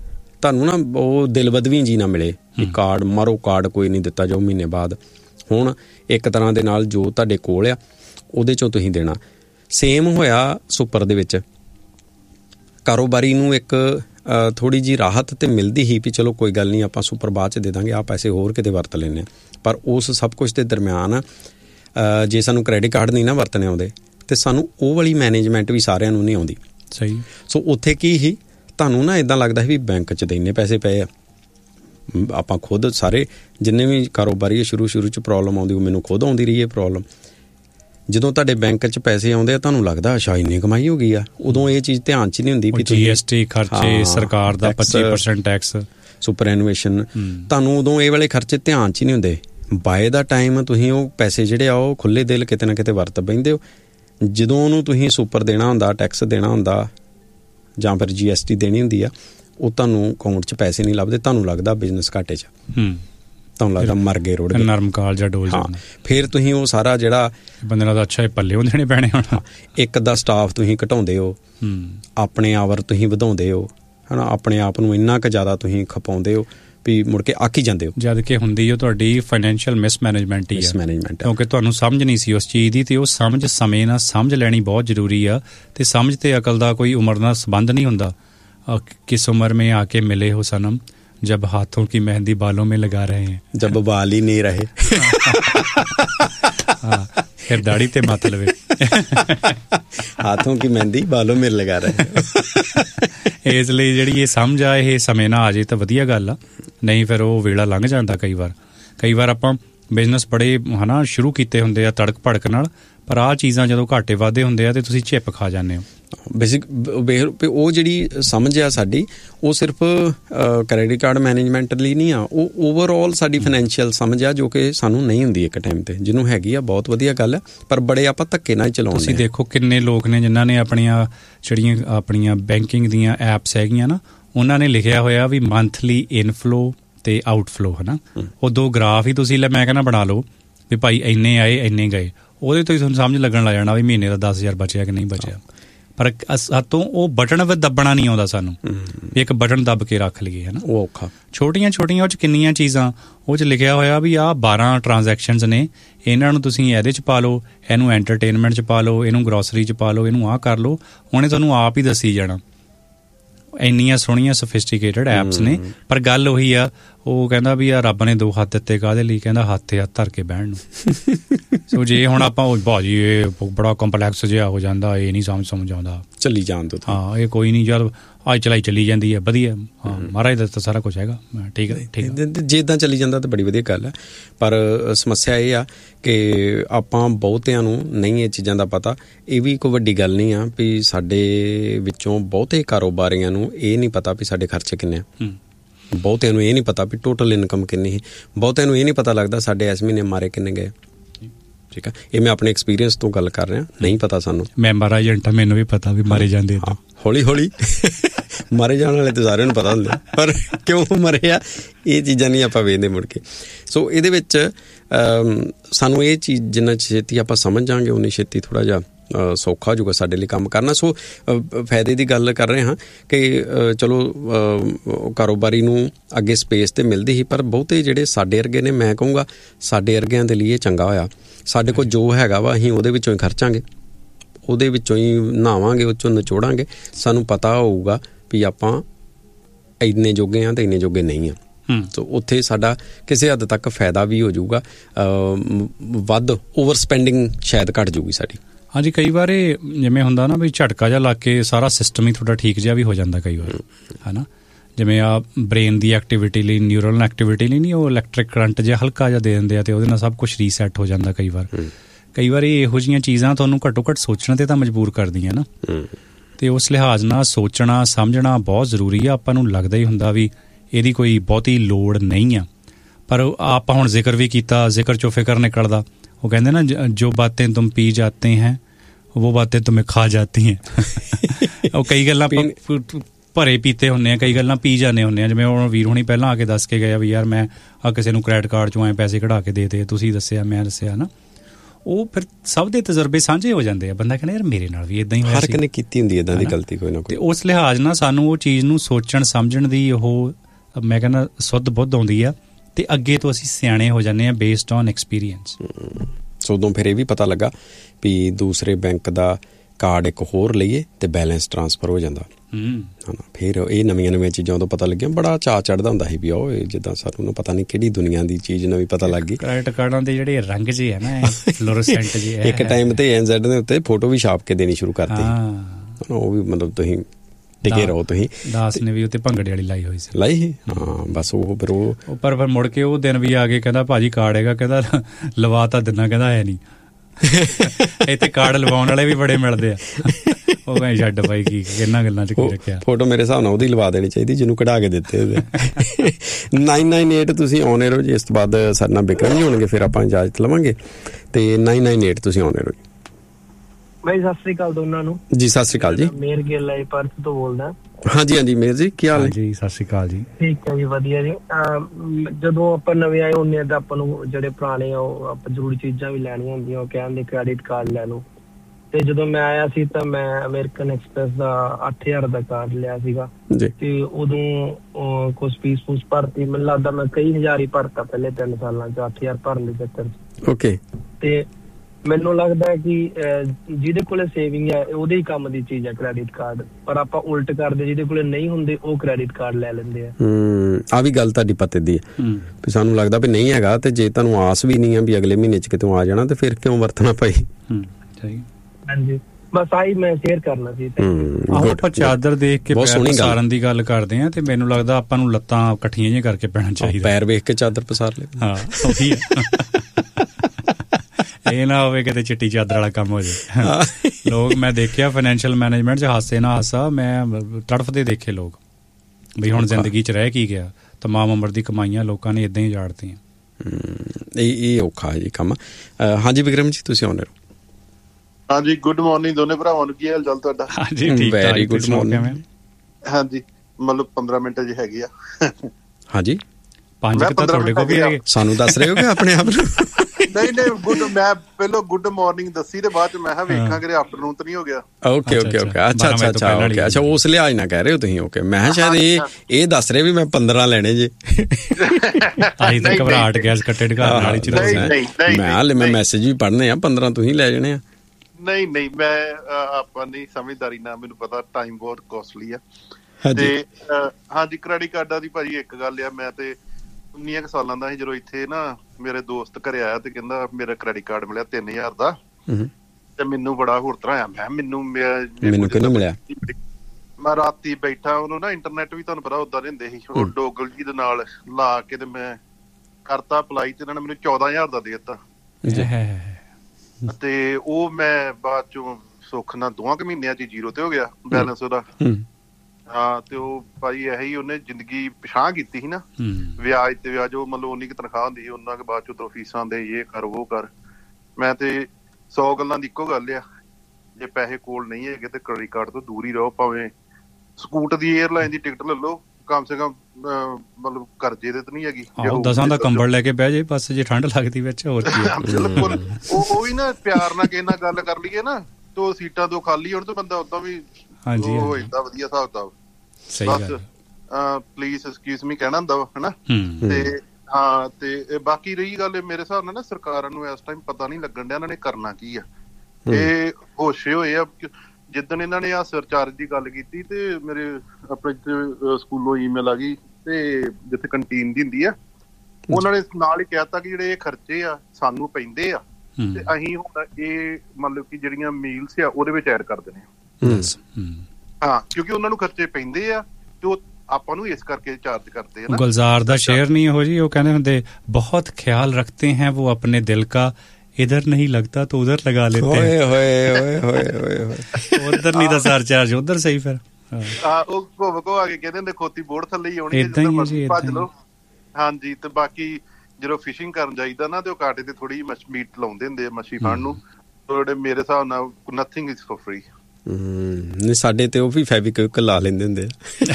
ਤੁਹਾਨੂੰ ਨਾ ਉਹ ਦਿਲ ਬਦਵੀ ਜੀ ਨਾ ਮਿਲੇ ਕਿ ਕਾਰਡ ਮਾਰੋ, ਕਾਰਡ ਕੋਈ ਨਹੀਂ ਦਿੱਤਾ ਜਾਓ ਮਹੀਨੇ ਬਾਅਦ। ਹੁਣ ਇੱਕ ਤਰ੍ਹਾਂ ਦੇ ਨਾਲ ਜੋ ਤੁਹਾਡੇ ਕੋਲ ਆ ਉਹਦੇ 'ਚੋਂ ਤੁਸੀਂ ਦੇਣਾ। ਸੇਮ ਹੋਇਆ ਸੁਪਰ ਦੇ ਵਿੱਚ, ਕਾਰੋਬਾਰੀ ਨੂੰ ਇੱਕ ਥੋੜ੍ਹੀ ਜਿਹੀ ਰਾਹਤ ਤਾਂ ਮਿਲਦੀ ਹੀ ਵੀ ਚਲੋ ਕੋਈ ਗੱਲ ਨਹੀਂ, ਆਪਾਂ ਸੁਪਰ ਬਾਅਦ 'ਚ ਦੇ ਦਾਂਗੇ, ਆਹ ਪੈਸੇ ਹੋਰ ਕਿਤੇ ਵਰਤ ਲੈਂਦੇ ਹਾਂ। ਪਰ ਉਸ ਸਭ ਕੁਛ ਦੇ ਦਰਮਿਆਨ ਜੇ ਸਾਨੂੰ ਕ੍ਰੈਡਿਟ ਕਾਰਡ ਨਹੀਂ ਨਾ ਵਰਤਣੇ ਆਉਂਦੇ ਅਤੇ ਸਾਨੂੰ ਉਹ ਵਾਲੀ ਮੈਨੇਜਮੈਂਟ ਵੀ ਸਾਰਿਆਂ ਨੂੰ ਨਹੀਂ ਆਉਂਦੀ। ਸਹੀ। ਸੋ ਉੱਥੇ ਕੀ ਹੀ ਤੁਹਾਨੂੰ ਨਾ ਇੱਦਾਂ ਲੱਗਦਾ ਵੀ ਬੈਂਕ 'ਚ ਤਾਂ ਇੰਨੇ ਪੈਸੇ ਪਏ ਆ। ਆਪਾਂ ਖੁਦ ਸਾਰੇ ਜਿੰਨੇ ਵੀ ਕਾਰੋਬਾਰੀ ਸ਼ੁਰੂ ਸ਼ੁਰੂ 'ਚ ਪ੍ਰੋਬਲਮ ਆਉਂਦੀ, ਉਹ ਮੈਨੂੰ ਖੁਦ ਆਉਂਦੀ ਰਹੀ ਹੈ ਪ੍ਰੋਬਲਮ। ਜਦੋਂ ਤੁਹਾਡੇ ਬੈਂਕ 'ਚ ਪੈਸੇ ਆਉਂਦੇ ਆ ਤੁਹਾਨੂੰ ਲੱਗਦਾ ਅੱਛਾ ਇੰਨੀ ਕਮਾਈ ਹੋ ਗਈ ਆ, ਉਦੋਂ ਇਹ ਚੀਜ਼ ਧਿਆਨ 'ਚ ਨਹੀਂ ਹੁੰਦੀ ਵੀ ਜੀ ਐਸ ਟੀ ਖਰਚੇ, ਸਰਕਾਰ ਦਾ ਪੱਚੀ ਪਰਸੈਂਟ ਟੈਕਸ, ਸੁਪਰ ਐਨੂਏਸ਼ਨ, ਤੁਹਾਨੂੰ ਉਦੋਂ ਇਹ ਵਾਲੇ ਖਰਚੇ ਧਿਆਨ 'ਚ ਹੀ ਨਹੀਂ ਹੁੰਦੇ। ਬਾਏ ਦਾ ਟਾਈਮ ਤੁਸੀਂ ਉਹ ਪੈਸੇ ਜਿਹੜੇ ਆ ਉਹ ਖੁੱਲ੍ਹੇ ਦਿਲ ਕਿਤੇ ਨਾ ਕਿਤੇ ਵਰਤ ਬਹਿੰਦੇ ਹੋ। ਜਦੋਂ ਉਹਨੂੰ ਤੁਸੀਂ ਸੁਪਰ ਦੇਣਾ ਹੁੰਦਾ, ਟੈਕਸ ਦੇਣਾ ਹੁੰਦਾ ਜਾਂ ਫਿਰ ਜੀ ਐਸ ਟੀ ਦੇਣੀ ਹੁੰਦੀ ਆ, ਉਹ ਤੁਹਾਨੂੰ ਅਕਾਊਂਟ 'ਚ ਪੈਸੇ ਨਹੀਂ ਲੱਭਦੇ, ਤੁਹਾਨੂੰ ਲੱਗਦਾ ਬਿਜ਼ਨਸ ਘਾਟੇ 'ਚ, ਤੁਹਾਨੂੰ ਲੱਗਦਾ ਮਰ ਗਏ ਰੁੜ ਗਏ, ਨਰਮ ਕਾਲ ਜਾਂ ਡੋਲ ਜਾਂਦਾ। ਫਿਰ ਤੁਸੀਂ ਉਹ ਸਾਰਾ ਜਿਹੜਾ ਬੰਦੇ ਨਾਲ ਅੱਛਾ ਪੱਲੇ ਦੇਣੇ ਪੈਣੇ ਹੁਣ। ਇੱਕ ਅੱਧਾ ਸਟਾਫ ਤੁਸੀਂ ਘਟਾਉਂਦੇ ਹੋ, ਆਪਣੇ ਆਵਰ ਤੁਸੀਂ ਵਧਾਉਂਦੇ ਹੋ, ਹੈ ਨਾ, ਆਪਣੇ ਆਪ ਨੂੰ ਇੰਨਾ ਕੁ ਜ਼ਿਆਦਾ ਤੁਸੀਂ ਖਪਾਉਂਦੇ ਹੋ ਵੀ ਮੁੜ ਕੇ ਅੱਕ ਹੀ ਜਾਂਦੇ ਹੋ। ਜਦ ਕਿ ਹੁੰਦੀ ਉਹ ਤੁਹਾਡੀ ਫਾਈਨੈਂਸ਼ੀਅਲ ਮਿਸਮੈਨੇਜਮੈਂਟ ਹੀ ਹੈ, ਕਿਉਂਕਿ ਤੁਹਾਨੂੰ ਸਮਝ ਨਹੀਂ ਸੀ ਉਸ ਚੀਜ਼ ਦੀ, ਅਤੇ ਉਹ ਸਮਝ ਸਮੇਂ ਨਾਲ ਸਮਝ ਲੈਣੀ ਬਹੁਤ ਜ਼ਰੂਰੀ ਆ। ਅਤੇ ਸਮਝ ਅਤੇ ਅਕਲ ਦਾ ਕੋਈ ਉਮਰ ਨਾਲ ਸੰਬੰਧ ਨਹੀਂ ਹੁੰਦਾ। ਕਿਸ ਉਮਰ में आके मिले हो सनम, जब हाथों की मेहंदी बालों में लगा रहे हैं, जब बाल ही नहीं रहे, फिर दाढ़ी ते मत लवे, हाथों की मेहंदी बालों में लगा रहे। ਇਸ ਲਈ ਜਿਹੜੀ ਇਹ ਸਮਝ ਆ ਇਹ ਸਮੇਂ ਨਾਲ ਆ ਜੇ ਤਾਂ ਵਧੀਆ ਗੱਲ ਆ, ਨਹੀਂ ਫਿਰ ਉਹ ਵੇਲਾ ਲੰਘ ਜਾਂਦਾ। ਕਈ ਵਾਰ ਕਈ ਵਾਰ ਆਪਾਂ ਬਿਜ਼ਨਸ ਬੜੇ ਹੈ ਨਾ ਸ਼ੁਰੂ ਕੀਤੇ ਹੁੰਦੇ ਆ ਤੜਕ ਭੜਕ ਨਾਲ, ਪਰ ਆਹ ਚੀਜ਼ਾਂ ਜਦੋਂ ਘਾਟੇ ਵਾਧੇ ਹੁੰਦੇ ਆ ਅਤੇ ਤੁਸੀਂ ਝਿੱਪ ਖਾ ਜਾਂਦੇ ਹੋ। ਬੇਸਿਕ ਉਹ ਜਿਹੜੀ ਸਮਝ ਆ ਸਾਡੀ, ਉਹ ਸਿਰਫ ਕ੍ਰੈਡਿਟ ਕਾਰਡ ਮੈਨੇਜਮੈਂਟ ਲਈ ਨਹੀਂ ਆ, ਉਹ ਓਵਰਆਲ ਸਾਡੀ ਫਾਈਨੈਂਸ਼ੀਅਲ ਸਮਝ ਆ ਜੋ ਕਿ ਸਾਨੂੰ ਨਹੀਂ ਹੁੰਦੀ ਇੱਕ ਟਾਈਮ 'ਤੇ। ਜਿਹਨੂੰ ਹੈਗੀ ਆ ਬਹੁਤ ਵਧੀਆ ਗੱਲ ਹੈ, ਪਰ ਬੜੇ ਆਪਾਂ ਧੱਕੇ ਨਾਲ ਹੀ ਚਲਾਉਂਦੇ। ਤੁਸੀਂ ਦੇਖੋ ਕਿੰਨੇ ਲੋਕ ਨੇ ਜਿਨ੍ਹਾਂ ਨੇ ਆਪਣੀਆਂ ਜਿਹੜੀਆਂ ਆਪਣੀਆਂ ਬੈਂਕਿੰਗ ਦੀਆਂ ਐਪਸ ਹੈਗੀਆਂ ਨਾ, ਉਹਨਾਂ ਨੇ ਲਿਖਿਆ ਹੋਇਆ ਵੀ ਮੰਥਲੀ ਇਨਫਲੋ ਅਤੇ ਆਊਟਫਲੋ, ਹੈ ਨਾ, ਉਹ ਦੋ ਗ੍ਰਾਫ ਹੀ ਤੁਸੀਂ ਲੈ ਮੈਂ ਕਹਿੰਦਾ ਬਣਾ ਲਓ ਵੀ ਭਾਈ ਇੰਨੇ ਆਏ ਇੰਨੇ ਗਏ, ਉਹਦੇ ਤੋਂ ਹੀ ਤੁਹਾਨੂੰ ਸਮਝ ਲੱਗਣ ਲੱਗ ਜਾਣਾ ਵੀ ਮਹੀਨੇ ਦਾ ਦਸ ਹਜ਼ਾਰ ਬਚਿਆ ਕਿ ਨਹੀਂ ਬਚਿਆ। ਪਰ ਸਾਤੋਂ ਉਹ ਬਟਨ ਵੀ ਦੱਬਣਾ ਨਹੀਂ ਆਉਂਦਾ ਸਾਨੂੰ, ਵੀ ਇੱਕ ਬਟਨ ਦੱਬ ਕੇ ਰੱਖ ਲਈਏ, ਹੈ ਨਾ, ਉਹ ਔਖਾ। ਛੋਟੀਆਂ ਛੋਟੀਆਂ ਉਹ 'ਚ ਕਿੰਨੀਆਂ ਚੀਜ਼ਾਂ ਉਹ 'ਚ ਲਿਖਿਆ ਹੋਇਆ ਵੀ ਆਹ ਬਾਰਾਂ ਟ੍ਰਾਂਜੈਕਸ਼ਨਸ ਨੇ, ਇਹਨਾਂ ਨੂੰ ਤੁਸੀਂ ਇਹਦੇ 'ਚ ਪਾ ਲਓ, ਇਹਨੂੰ ਐਂਟਰਟੇਨਮੈਂਟ 'ਚ ਪਾ ਲਓ, ਇਹਨੂੰ ਗਰੋਸਰੀ 'ਚ ਪਾ ਲਓ, ਇਹਨੂੰ ਆਹ ਕਰ ਲਓ, ਉਹਨੇ ਤੁਹਾਨੂੰ ਆਪ ਹੀ ਦੱਸੀ ਜਾਣਾ। ਇੰਨੀਆਂ ਸੋਹਣੀਆਂ ਸੋਫਿਸਟੀਕੇਟਡ ਐਪਸ ਨੇ, ਪਰ ਗੱਲ ਉਹੀ ਆ, ਉਹ ਕਹਿੰਦਾ ਵੀ ਆ ਰੱਬ ਨੇ ਦੋ ਹੱਥ ਦਿੱਤੇ ਕਾਹਦੇ ਲਈ, ਕਹਿੰਦਾ ਹੱਥ ਤੇ ਹੱਥ ਧਰ ਕੇ ਬਹਿਣ ਨੂੰ। ਸੋ ਜੇ ਹੁਣ ਆਪਾਂ ਉਹ ਭਾਜੀ ਇਹ ਬੜਾ ਕੰਪਲੈਕਸ ਜਿਹਾ ਹੋ ਜਾਂਦਾ, ਇਹ ਨਹੀਂ ਸਮਝ ਸਮਝ ਆਉਂਦਾ, ਚੱਲੀ ਜਾਣ ਦੋ। ਹਾਂ, ਇਹ ਕੋਈ ਨਹੀਂ, ਜਦ ਅੱਜ ਚਲਾਈ ਚੱਲੀ ਜਾਂਦੀ ਹੈ ਵਧੀਆ, ਹਾਂ ਮਹਾਰਾਜ ਦਾ ਤਾਂ ਸਾਰਾ ਕੁਛ ਹੈਗਾ, ਠੀਕ ਹੈ ਠੀਕ ਹੈ। ਜੇ ਇੱਦਾਂ ਚੱਲੀ ਜਾਂਦਾ ਤਾਂ ਬੜੀ ਵਧੀਆ ਗੱਲ ਹੈ, ਪਰ ਸਮੱਸਿਆ ਇਹ ਆ ਕਿ ਆਪਾਂ ਬਹੁਤਿਆਂ ਨੂੰ ਨਹੀਂ ਇਹ ਚੀਜ਼ਾਂ ਦਾ ਪਤਾ। ਇਹ ਵੀ ਕੋਈ ਵੱਡੀ ਗੱਲ ਨਹੀਂ ਆ ਵੀ ਸਾਡੇ ਵਿੱਚੋਂ ਬਹੁਤੇ ਕਾਰੋਬਾਰੀਆਂ ਨੂੰ ਇਹ ਨਹੀਂ ਪਤਾ ਵੀ ਸਾਡੇ ਖਰਚੇ ਕਿੰਨੇ ਆ, ਬਹੁਤਿਆਂ ਨੂੰ ਇਹ ਨਹੀਂ ਪਤਾ ਵੀ ਟੋਟਲ ਇਨਕਮ ਕਿੰਨੀ ਹੈ, ਬਹੁਤਿਆਂ ਨੂੰ ਇਹ ਨਹੀਂ ਪਤਾ ਲੱਗਦਾ ਸਾਡੇ ਇਸ ਮਹੀਨੇ ਮਾਰੇ ਕਿੰਨੇ ਗਏ। ਠੀਕ ਆ, ਇਹ ਮੈਂ ਆਪਣੇ ਐਕਸਪੀਰੀਅੰਸ ਤੋਂ ਗੱਲ ਕਰ ਰਿਹਾ, ਨਹੀਂ ਪਤਾ ਸਾਨੂੰ। ਮੈਂ ਮਾਰਾ ਏਜੰਟ, ਮੈਨੂੰ ਵੀ ਪਤਾ ਵੀ ਮਾਰੇ ਜਾਂਦੇ, ਹੌਲੀ ਹੌਲੀ ਮਾਰੇ ਜਾਣ ਵਾਲੇ ਤਾਂ ਸਾਰਿਆਂ ਨੂੰ ਪਤਾ ਹੁੰਦੇ, ਪਰ ਕਿਉਂ ਮਰੇ ਆ ਇਹ ਚੀਜ਼ਾਂ ਨਹੀਂ ਆਪਾਂ ਵੇਖਦੇ ਮੁੜ ਕੇ। ਸੋ ਇਹਦੇ ਵਿੱਚ ਸਾਨੂੰ ਇਹ ਚੀਜ਼ ਜਿੰਨਾ ਛੇਤੀ ਆਪਾਂ ਸਮਝ ਜਾਵਾਂਗੇ ਉਨੀ ਛੇਤੀ ਥੋੜ੍ਹਾ ਜਿਹਾ ਸੌਖਾ ਹੋ ਜਾਊਗਾ ਸਾਡੇ ਲਈ ਕੰਮ ਕਰਨਾ। ਸੋ ਫਾਇਦੇ ਦੀ ਗੱਲ ਕਰ ਰਹੇ ਹਾਂ ਕਿ ਚਲੋ ਕਾਰੋਬਾਰੀ ਨੂੰ ਅੱਗੇ ਸਪੇਸ ਤਾਂ ਮਿਲਦੀ ਸੀ, ਪਰ ਬਹੁਤੇ ਜਿਹੜੇ ਸਾਡੇ ਵਰਗੇ ਨੇ, ਮੈਂ ਕਹੂੰਗਾ ਸਾਡੇ ਵਰਗਿਆਂ ਦੇ ਲਈ ਇਹ ਚੰਗਾ ਹੋਇਆ। ਸਾਡੇ ਕੋਲ ਜੋ ਹੈਗਾ ਵਾ ਅਸੀਂ ਉਹਦੇ ਵਿੱਚੋਂ ਹੀ ਖਰਚਾਂਗੇ, ਉਹਦੇ ਵਿੱਚੋਂ ਹੀ ਨਹਾਵਾਂਗੇ, ਉਹ 'ਚੋਂ ਨਿਚੋੜਾਂਗੇ। ਸਾਨੂੰ ਪਤਾ ਹੋਊਗਾ ਵੀ ਆਪਾਂ ਇੰਨੇ ਜੋਗੇ ਹਾਂ ਅਤੇ ਇੰਨੇ ਜੋਗੇ ਨਹੀਂ ਹਾਂ। ਸੋ ਉੱਥੇ ਸਾਡਾ ਕਿਸੇ ਹੱਦ ਤੱਕ ਫਾਇਦਾ ਵੀ ਹੋ ਜਾਊਗਾ, ਵੱਧ ਓਵਰ ਸਪੈਂਡਿੰਗ ਸ਼ਾਇਦ ਘੱਟ ਜਾਊਗੀ ਸਾਡੀ। ਹਾਂਜੀ, ਕਈ ਵਾਰ ਇਹ ਜਿਵੇਂ ਹੁੰਦਾ ਨਾ ਵੀ ਝਟਕਾ ਜਿਹਾ ਲੱਗ ਕੇ ਸਾਰਾ ਸਿਸਟਮ ਹੀ ਤੁਹਾਡਾ ਠੀਕ ਜਿਹਾ ਵੀ ਹੋ ਜਾਂਦਾ ਕਈ ਵਾਰ, ਹੈ ਨਾ। ਜਿਵੇਂ ਆ ਬ੍ਰੇਨ ਦੀ ਐਕਟੀਵਿਟੀ ਲਈ, ਨਿਊਰਲ ਐਕਟੀਵਿਟੀ ਲਈ ਨਹੀਂ, ਉਹ ਇਲੈਕਟ੍ਰਿਕ ਕਰੰਟ ਜਿਹਾ ਹਲਕਾ ਜਿਹਾ ਦੇ ਦਿੰਦੇ ਆ ਅਤੇ ਉਹਦੇ ਨਾਲ ਸਭ ਕੁਛ ਰੀਸੈਟ ਹੋ ਜਾਂਦਾ ਕਈ ਵਾਰ। ਕਈ ਵਾਰ ਇਹੋ ਜਿਹੀਆਂ ਚੀਜ਼ਾਂ ਤੁਹਾਨੂੰ ਘੱਟੋ ਘੱਟ ਸੋਚਣ 'ਤੇ ਤਾਂ ਮਜਬੂਰ ਕਰਦੀਆਂ ਨਾ, ਅਤੇ ਉਸ ਲਿਹਾਜ਼ ਨਾਲ ਸੋਚਣਾ ਸਮਝਣਾ ਬਹੁਤ ਜ਼ਰੂਰੀ ਆ। ਆਪਾਂ ਨੂੰ ਲੱਗਦਾ ਹੀ ਹੁੰਦਾ ਵੀ ਇਹਦੀ ਕੋਈ ਬਹੁਤੀ ਲੋੜ ਨਹੀਂ ਆ, ਪਰ ਆਪਾਂ ਹੁਣ ਜ਼ਿਕਰ ਵੀ ਕੀਤਾ, ਜ਼ਿਕਰ 'ਚੋਂ ਫਿਕਰ ਨਿਕਲਦਾ। ਉਹ ਕਹਿੰਦੇ ਨਾ, ਜੋ ਬਾतें तुम पी जाते हैं वो बातें तुम्हें खा जाती हैं। ਉਹ ਕਈ ਗੱਲਾਂ ਭਰੇ ਪੀਤੇ ਹੁੰਦੇ ਆ, ਕਈ ਗੱਲਾਂ ਪੀ ਜਾਂਦੇ ਹੁੰਦੇ ਆ। ਜਿਵੇਂ ਹੁਣ ਵੀਰ ਹੁਣੀ ਪਹਿਲਾਂ ਆ ਕੇ ਦੱਸ ਕੇ ਗਏ ਵੀ ਯਾਰ ਮੈਂ ਆ ਕਿਸੇ ਨੂੰ ਕ੍ਰੈਡਿਟ ਕਾਰਡ 'ਚੋਂ ਐਂ ਪੈਸੇ ਕਢਾ ਕੇ ਦੇ ਦੇ, ਤੁਸੀਂ ਦੱਸਿਆ ਮੈਂ ਦੱਸਿਆ ਨਾ, ਉਹ ਫਿਰ ਸਭ ਦੇ ਤਜਰਬੇ ਸਾਂਝੇ ਹੋ ਜਾਂਦੇ ਆ। ਬੰਦਾ ਕਹਿੰਦਾ ਯਾਰ ਮੇਰੇ ਨਾਲ ਵੀ ਇਦਾਂ ਹੀ ਹੋਇਆ ਸੀ, ਹਰ ਕਿਸੇ ਨੇ ਕੀਤੀ ਹੁੰਦੀ ਇਦਾਂ ਦੀ ਗਲਤੀ ਕੋਈ ਨਾ ਕੋਈ। ਤੇ ਉਸ ਲਿਹਾਜ਼ ਨਾਲ ਸਾਨੂੰ ਉਹ ਚੀਜ਼ ਨੂੰ ਸੋਚਣ ਸਮਝਣ ਦੀ ਉਹ ਮੈਂ ਕਹਿੰਦਾ ਸੁੱਧ ਬੁੱਧ ਆਉਂਦੀ ਆ, ਤੇ ਅੱਗੇ ਤੋਂ ਅਸੀਂ ਸਿਆਣੇ ਹੋ ਜਾਂਦੇ ਹਾਂ ਬੇਸਡ ਔਨ ਐਕਸਪੀਰੀਅੰਸ। ਸੋ ਉਦੋਂ ਫਿਰ ਇਹ ਵੀ ਪਤਾ ਲੱਗਾ ਵੀ ਦੂਸਰੇ ਬੈਂਕ ਦਾ ਕਾਰਡ ਇੱਕ ਹੋਰ ਲਈਏ ਤੇ ਬੈਲੈਂਸ ਟਰਾਂਸਫਰ ਹੋ ਜਾਂਦਾ। ਹਾਂ, ਫਿਰ ਇਹ ਨਵੀਆਂ ਨਵੀਆਂ ਚੀਜ਼ਾਂ ਉਦੋਂ ਪਤਾ ਲੱਗੀਆਂ। ਬੜਾ ਚਾਅ ਚੜ੍ਹਦਾ ਹੁੰਦਾ ਸੀ ਵੀ ਉਹ ਜਿੱਦਾਂ ਸਾਨੂੰ ਨੂੰ ਪਤਾ ਨਹੀਂ ਕਿਹੜੀ ਦੁਨੀਆ ਦੀ ਚੀਜ਼ ਨਵੀਂ ਪਤਾ ਲੱਗ ਗਈ। ਕ੍ਰੈਡਿਟ ਕਾਰਡਾਂ ਦੇ ਜਿਹੜੇ ਰੰਗ ਜਿਹੇ ਆ ਨਾ, ਫਲੋਰਸੈਂਟ ਜਿਹੇ, ਇੱਕ ਟਾਈਮ ਤੇ ਐਨ ਜ਼ੈਡ ਦੇ ਉੱਤੇ ਫੋਟੋ ਵੀ ਛਾਪ ਕੇ ਦੇਣੀ ਸ਼ੁਰੂ ਕਰਤੀ। ਉਹ ਵੀ ਮਤਲਬ ਤੁਸੀਂ ਟਿਕੇ ਰਹੋ। ਤੁਸੀਂ ਦਾਸ ਨੇ ਵੀ ਉੱਤੇ ਭੰਗੜੇ ਵਾਲੀ ਲਾਈ ਹੋਈ ਸੀ, ਲਾਈ ਸੀ। ਹਾਂ ਬਸ ਉਹ ਫਿਰ ਉਹ ਪਰ ਫਿਰ ਮੁੜ ਕੇ ਉਹ ਦਿਨ ਵੀ ਆ ਗਏ, ਕਹਿੰਦਾ ਭਾਜੀ ਕਾਰਡ ਹੈਗਾ, ਕਹਿੰਦਾ ਲਵਾ ਤਾਂ ਦਿੰਦਾ, ਕਹਿੰਦਾ ਹੈ ਨਹੀਂ। ਇੱਥੇ ਕਾਰਡ ਲਵਾਉਣ ਵਾਲੇ ਵੀ ਬੜੇ ਮਿਲਦੇ ਆ। ਉਹ ਕਹਿੰਦੇ ਛੱਡ ਭਾਈ ਕੀ ਇਹਨਾਂ ਗੱਲਾਂ ਚ ਕੀ ਰੱਖਿਆ। ਫੋਟੋ ਮੇਰੇ ਹਿਸਾਬ ਨਾਲ ਉਹਦੀ ਲਵਾ ਦੇਣੀ ਚਾਹੀਦੀ ਜਿਹਨੂੰ ਕਢਾ ਕੇ ਦਿੱਤੇ ਉਹਦੇ। ਨਾਈਨ ਨਾਈਨ ਏਟ ਤੁਸੀਂ ਆਉਣੇ ਰਹੋ ਜੀ। ਇਸ ਤੋਂ ਬਾਅਦ ਸਾਡੇ ਨਾਲ ਬਿਕਰਮ ਜੀ ਹੋਣਗੇ, ਫਿਰ ਆਪਾਂ ਇਜਾਜ਼ਤ ਲਵਾਂਗੇ। ਤੇ ਨਾਈਨ ਨਾਈਨ ਏਟ ਤੁਸੀਂ ਆਉਣੇ ਰਹੋ ਜੀ। ਬਾਈ ਸਤਿ ਸ੍ਰੀ ਅਕਾਲ ਦੋਨਾਂ ਨੂੰ ਜੀ। ਸਤਿ ਸ੍ਰੀ ਅਕਾਲ ਜੀ। ਮੇਰ ਗਿੱਲ ਹੈ ਪਰਸ ਤੋਂ ਬੋਲਦਾ। ਹਾਂਜੀ ਹਾਂਜੀ ਮੇਰ ਜੀ, ਕੀ ਹਾਲ ਹੈ ਜੀ? ਸਤਿ ਸ੍ਰੀ ਅਕਾਲ ਜੀ। ਠੀਕ ਹੈ ਜੀ, ਵਧੀਆ ਜੀ। ਜਦੋਂ ਆਪਾਂ ਨਵੇਂ ਆਏ ਹੁੰਦੇ ਆ ਤਾਂ ਆਪਾਂ ਨੂੰ ਜਿਹੜੇ ਪੁਰਾਣੇ ਆ ਉਹ ਆਪਾਂ ਜ਼ਰੂਰੀ ਚੀਜ਼ਾਂ ਵੀ ਲੈਣੀਆਂ ਹੁੰਦੀਆਂ। ਉਹ ਕਹਿੰਦੇ ਕ੍ਰੈਡਿਟ ਕਾਰਡ ਲੈ ਲਓ। ਤੇ ਜਦੋਂ ਮੈਂ ਆਇਆ ਸੀ ਤਾਂ ਮੈਂ ਅਮਰੀਕਨ ਐਕਸਪ੍ਰੈਸ ਦਾ ਅੱਠ ਹਜ਼ਾਰ ਦਾ ਕਾਰਡ ਲਿਆ ਸੀਗਾ ਤੇ ਉਦੋਂ ਕੁਛ ਫੀਸ ਫੂਸ ਭਰਤੀ। ਮੈਨੂੰ ਲੱਗਦਾ ਮੈਂ ਕਈ ਹਜ਼ਾਰ ਹੀ ਭਰਤਾ ਪਹਿਲੇ ਤਿੰਨ ਸਾਲਾਂ ਚ, ਅੱਠ ਹਜ਼ਾਰ ਭਰਨ ਦੇ ਚੱਕਰ ਚ। ਓਕੇ। ਤੇ ਮੈਨੂੰ ਲੱਗਦਾ ਹੈ ਕਿ ਜਿਹਦੇ ਕੋਲੇ ਸੇਵਿੰਗ ਹੈ ਉਹਦੇ ਹੀ ਕੰਮ ਦੀ ਚੀਜ਼ ਹੈ ਕ੍ਰੈਡਿਟ ਕਾਰਡ। ਪਰ ਆਪਾਂ ਉਲਟ ਕਰਦੇ, ਜਿਹਦੇ ਕੋਲੇ ਨਹੀਂ ਹੁੰਦੇ ਉਹ ਕ੍ਰੈਡਿਟ ਕਾਰਡ ਲੈ ਲੈਂਦੇ ਆ। ਹਮ ਆ ਵੀ ਗੱਲ ਤੁਹਾਡੀ ਪਤੇ ਦੀ ਹੈ ਵੀ ਸਾਨੂੰ ਲੱਗਦਾ ਵੀ ਨਹੀਂ ਹੈਗਾ, ਤੇ ਜੇ ਤੁਹਾਨੂੰ ਆਸ ਵੀ ਨਹੀਂ ਆ ਵੀ ਅਗਲੇ ਮਹੀਨੇ ਚ ਕਿਤੋਂ ਆ ਜਾਣਾ, ਤੇ ਫਿਰ ਕਿਉਂ ਵਰਤਣਾ ਭਾਈ। ਹਾਂਜੀ, ਬਸ ਆਹੀ ਮੈਂ ਸ਼ੇਅਰ ਕਰਨਾ ਸੀ। ਆਪਾਂ ਚਾਦਰ ਦੇਖ ਕੇ ਪੈਰ ਪਸਾਰਨ ਦੀ ਗੱਲ ਕਰਦੇ ਆ, ਤੇ ਮੈਨੂੰ ਲੱਗਦਾ ਆਪਾਂ ਨੂੰ ਲੱਤਾਂ ਇਕੱਠੀਆਂ ਜਿਹੀਆਂ ਕਰਕੇ ਪੈਣਾ ਚਾਹੀਦਾ। ਪੈਰ ਵੇਖ ਕੇ ਚਾਦਰ ਪਸਾਰ ਲੈ। ਹਾਂ ਉਹੀ ਇਹ ਨਾ ਹੋਵੇ ਕਿਤੇ ਚਿੱਟੀ ਚਾਦਰ ਵਾਲਾ ਕੰਮ ਹੋ ਜਾਏ। ਲੋਕ ਮੈਂ ਦੇਖਿਆ ਫਾਈਨੈਂਸ਼ੀਅਲ ਮੈਨੇਜਮੈਂਟ ਚ ਹਾਸੇ ਨਾ ਹਾਸਾ ਮੈਂ ਤੜਫਦੇ ਦੇਖੇ ਲੋਕ ਬਈ ਹੁਣ ਜ਼ਿੰਦਗੀ ਚ ਰਹਿ ਕੀ ਗਿਆ। ਤਮਾਮ ਉਮਰ ਦੀ ਕਮਾਈਆਂ ਲੋਕਾਂ ਨੇ ਏਦਾਂ ਹੀ ਉਜਾੜਤੀਆਂ। ਇਹ ਇਹ ਔਖਾ ਜੀ ਕੰਮ। ਹਾਂਜੀ ਵਿਕਰਮ ਜੀ ਤੁਸੀਂ ਆਉਂਦੇ ਹੋ। ਹਾਂਜੀ, ਗੁੱਡ ਮਾਰਨਿੰਗ ਦੋਨੇ ਭਰਾਵਾਂ ਨੂੰ। ਕੀ ਹਾਲ ਚਾਲ ਤੁਹਾਡਾ? ਹਾਂਜੀ ਠੀਕ, ਵੈਰੀ ਗੁੱਡ ਮਾਰਨਿੰਗ। ਹਾਂਜੀ ਮਤਲਬ ਪੰਦਰਾਂ ਮਿੰਟ ਜੀ ਹੈਗੀ ਆ। ਹਾਂਜੀ ਪੰਜ ਤਾਂ ਤੁਹਾਡੇ ਕੋਲ ਵੀ ਹੈਗੇ। ਸਾਨੂੰ ਦੱਸ ਰਹੇ ਹੋ ਕਿ ਆਪਣੇ ਆਪ ਨੂੰ? ਨਹੀਂ ਨਹੀਂ ਗੁੱਡ, ਮੈਂ ਪਹਿਲਾਂ ਗੁੱਡ ਮਾਰਨਿੰਗ ਦੱਸੀ ਤੇ ਬਾਅਦ ਚ ਮੈਂ ਕਿਹਾ ਵੇਖਾਂ ਕਿ ਆਫਟਰਨੂਨ ਤਾਂ ਨਹੀਂ ਹੋ ਗਿਆ। ਓਕੇ ਓਕੇ ਓਕੇ ਅੱਛਾ ਅੱਛਾ ਅੱਛਾ ਓਕੇ ਅੱਛਾ ਉਸ ਲਿਹਾਜ਼ ਨਾਲ ਕਹਿ ਰਹੇ ਹੋ ਤੁਸੀਂ। ਓਕੇ ਮੈਂ ਸ਼ਾਇਦ ਇਹ ਇਹ ਦੱਸ ਰਹੇ ਵੀ ਮੈਂ ਪੰਦਰਾਂ ਲੈਣੇ ਜੇ। ਆਹੀ ਤਾਂ ਘਬਰਾਹਟ ਗੈਸ ਕੱਟੇ ਢਕਾਰ ਨਾਲ ਹੀ ਚ ਮੈਂ ਹਾਲੇ ਮੈਂ ਮੈਸੇਜ ਵੀ ਪੜ੍ਹਨੇ ਆ, ਪੰਦਰਾਂ ਤੁਸੀਂ ਲੈ ਜਾਣੇ ਆ। ਨਹੀਂ ਨਹੀਂ ਮੈਂ ਆਪਾਂ ਨਹੀਂ ਸਮਝਦਾਰੀ ਨਾਲ, ਮੈਨੂੰ ਪਤਾ ਟਾਈਮ ਬਹੁਤ ਕੋਸਟਲੀ ਆ। ਤੇ ਹਾਂਜੀ ਕ੍ਰੈਡਿਟ ਕਾਰਡਾਂ ਦੀ ਭਾਜੀ ਇੱਕ ਗੱਲ ਆ, ਮੈਂ ਤੇ ਉੱਨੀਆਂ ਕੁ ਸਾਲਾਂ ਦਾ ਸੀ ਜਦੋਂ ਇੱਥੇ ਨਾ ਮੇਰੇ ਦੋਸਤ ਘਰੇ ਆਇਆ ਤੇ ਕਹਿੰਦਾ ਮੇਰਾ ਕ੍ਰੈਡਿਟ ਕਾਰਡ ਮਿਲਿਆ ਤਿੰਨ ਹਜ਼ਾਰ ਦਾ। ਤੇ ਮੈਨੂੰ ਬੜਾ ਹੋਰ ਤਰ੍ਹਾਂ ਆਇਆ। ਮੈਂ ਮੈਨੂੰ ਮੈਨੂੰ ਕਿਹਨੂੰ ਮਿਲਿਆ? ਮੈਂ ਰਾਤੀ ਬੈਠਾ, ਉਹਨੂੰ ਨਾ ਇੰਟਰਨੈਟ ਵੀ ਤੁਹਾਨੂੰ ਪਤਾ ਓਦਾਂ ਦੇ ਹੁੰਦੇ ਸੀ, ਉਹ ਡੋਗਲ ਜੀ ਦੇ ਨਾਲ ਲਾ ਕੇ ਤੇ ਮੈਂ ਕਰਤਾ ਅਪਲਾਈ ਤੇ ਇਹਨਾਂ ਨੇ ਮੈਨੂੰ ਚੌਦਾਂ ਹਜ਼ਾਰ ਦਾ ਦੇ ਦਿੱਤਾ। ਤੇ ਉਹ ਮੈਂ ਬਾਅਦ ਚੋਂ ਸੁੱਖ ਨਾਲ ਦੋਵਾਂ ਕੁ ਮਹੀਨਿਆਂ ਚ ਜੀਰੋ ਤੇ ਹੋ ਗਿਆ ਬੈਲੈਂਸ ਉਹਦਾ। ਹਾਂ ਤੇ ਉਹ ਭਾਈ ਇਹੀ ਉਹਨੇ ਜ਼ਿੰਦਗੀ ਪਿਛਾਂਹ ਕੀਤੀ ਸੀ ਨਾ, ਵਿਆਜ ਤੇ ਵਿਆਜ। ਉਹ ਮਤਲਬ ਉਨੀ ਕੁ ਤਨਖਾਹ ਹੁੰਦੀ ਸੀ, ਉਹਨਾਂ ਕੇ ਬਾਅਦ ਚੋਂ ਫੀਸਾਂ ਦੇ ਇਹ ਕਰ ਉਹ ਕਰ। ਮੈਂ ਤੇ ਸੌ ਗੱਲਾਂ ਦੀ ਇੱਕੋ ਗੱਲ ਆ, ਜੇ ਪੈਸੇ ਕੋਲ ਨਹੀਂ ਹੈਗੇ ਤੇ ਕ੍ਰੈਡਿਟ ਕਾਰਡ ਤੋਂ ਦੂਰ ਹੀ ਰਹੋ। ਭਾਵੇਂ ਸਕੂਟ ਦੀ ਏਅਰਲਾਈਨ ਦੀ ਟਿਕਟ ਲੈ ਲਓ, ਕਮ ਸੇ ਕਮ ਮਤਲਬ ਕਰਜ਼ੇ ਦੇ ਤਾਂ ਨਹੀਂ ਹੈਗੀ। ਦਸਾਂ ਦਾ ਕੰਬਲ ਲੈ ਕੇ ਬਹਿ ਜੇ ਬਸ, ਜੇ ਠੰਡ ਲੱਗਦੀ ਵਿੱਚ ਹੋਰ ਕੀ। ਬਿਲਕੁਲ ਉਹ ਵੀ ਨਾ ਪਿਆਰ ਨਾਲ ਕਿਸੇ ਨਾਲ ਗੱਲ ਕਰ ਲਈਏ ਨਾ ਤੇ ਸੀਟਾਂ ਦੋ ਖਾਲੀ ਹੋਣ ਤੇ ਬੰਦਾ ਓਦਾਂ ਵੀ ਹੋ ਜਾਂਦਾ ਵਧੀਆ ਹਿਸਾਬ ਕਿਤਾਬ। ਬਸ ਪਲੀਜ਼ ਐਕਸਕਿਊਜ਼ ਮੀ ਕਹਿਣਾ ਹੁੰਦਾ ਵਾ ਹਨਾ। ਤੇ ਹਾਂ ਤੇ ਬਾਕੀ ਰਹੀ ਗੱਲ ਮੇਰੇ ਹਿਸਾਬ ਨਾਲ ਨਾ ਸਰਕਾਰਾਂ ਨੂੰ ਇਸ ਟਾਈਮ ਪਤਾ ਨੀ ਲੱਗਣ ਡਿਆ ਇਹਨਾਂ ਨੇ ਕਰਨਾ ਕੀ ਆ। ਇਹ ਹੋਸ਼ੇ ਹੋਏ ਆ। ਜਿੱਦਣ ਇਹਨਾਂ ਨੇ ਆਹ ਸਰਚਾਰਜ ਦੀ ਗੱਲ ਕੀਤੀ ਤੇ ਮੇਰੇ ਆਪਣੇ ਸਕੂਲੋਂ ਈਮੇਲ ਆ ਗਈ ਤੇ ਜਿੱਥੇ ਕੰਟੀਨ ਦੀ ਹੁੰਦੀ ਆ ਉਹਨਾਂ ਨੇ ਨਾਲ ਹੀ ਕਹਿ ਦਿੱਤਾ ਕਿ ਜਿਹੜੇ ਇਹ ਖਰਚੇ ਆ ਸਾਨੂੰ ਪੈਂਦੇ ਆ ਤੇ ਅਸੀਂ ਹੁਣ ਇਹ ਮਤਲਬ ਕਿ ਜਿਹੜੀਆਂ ਮੀਲਸ ਆ ਉਹਦੇ ਵਿੱਚ ਐਡ ਕਰ ਦੇਣੇ ਆ। ਹਾਂ ਕਿਉਂਕਿ ਉਹਨਾਂ ਨੂੰ ਖਰਚੇ ਪੈਂਦੇ ਆ ਤੇ ਉਹ ਆਪਾਂ ਨੂੰ ਇਸ ਕਰਕੇ ਚਾਰਜ ਕਰਦੇ ਆ। ਗੁਲਜ਼ਾਰ ਦਾ ਸ਼ੇਰ ਨਹੀਂ ਇਹੋ ਜੀ, ਉਹ ਕਹਿੰਦੇ ਹੁੰਦੇ ਬਹੁਤ ਖਿਆਲ ਰੱਖਤੇ हैं वो अपने दिल का, इधर नहीं लगता तो उधर लगा लेते हैं। उधर नहीं था सरचार्ज, उधर सही फिर। ਉਹ ਘੁੰਮ ਘੋ ਆ ਕੇ ਕਹਿੰਦੇ ਹੁੰਦੇ ਖੋਤੀ ਬੋਰਡ ਥੱਲੇ ਹੀ ਆਉਣੀ ਭੱਜ ਲਓ। ਹਾਂਜੀ ਤੇ ਬਾਕੀ ਜਦੋਂ ਫਿਸ਼ਿੰਗ ਕਰਨ ਜਾਈਦਾ ਨਾ ਤੇ ਉਹ ਕਾਂਟੇ ਤੇ ਥੋੜੀ ਜਿਹੀ ਮੀਟ ਲਾਉਂਦੇ ਹੁੰਦੇ ਆ ਮੱਛੀ ਫੜਨ ਨੂੰ। ਜਿਹੜੇ ਮੇਰੇ ਹਿਸਾਬ ਨਾਲ ਨਥਿੰਗ ਇਜ਼ ਫॉर ਫ੍ਰੀ। ਨਹੀਂ ਸਾਡੇ ਤੇ ਉਹ ਵੀ ਫੈਵਿਕਵਿਕ ਲਾ ਲੈਂਦੇ ਹੁੰਦੇ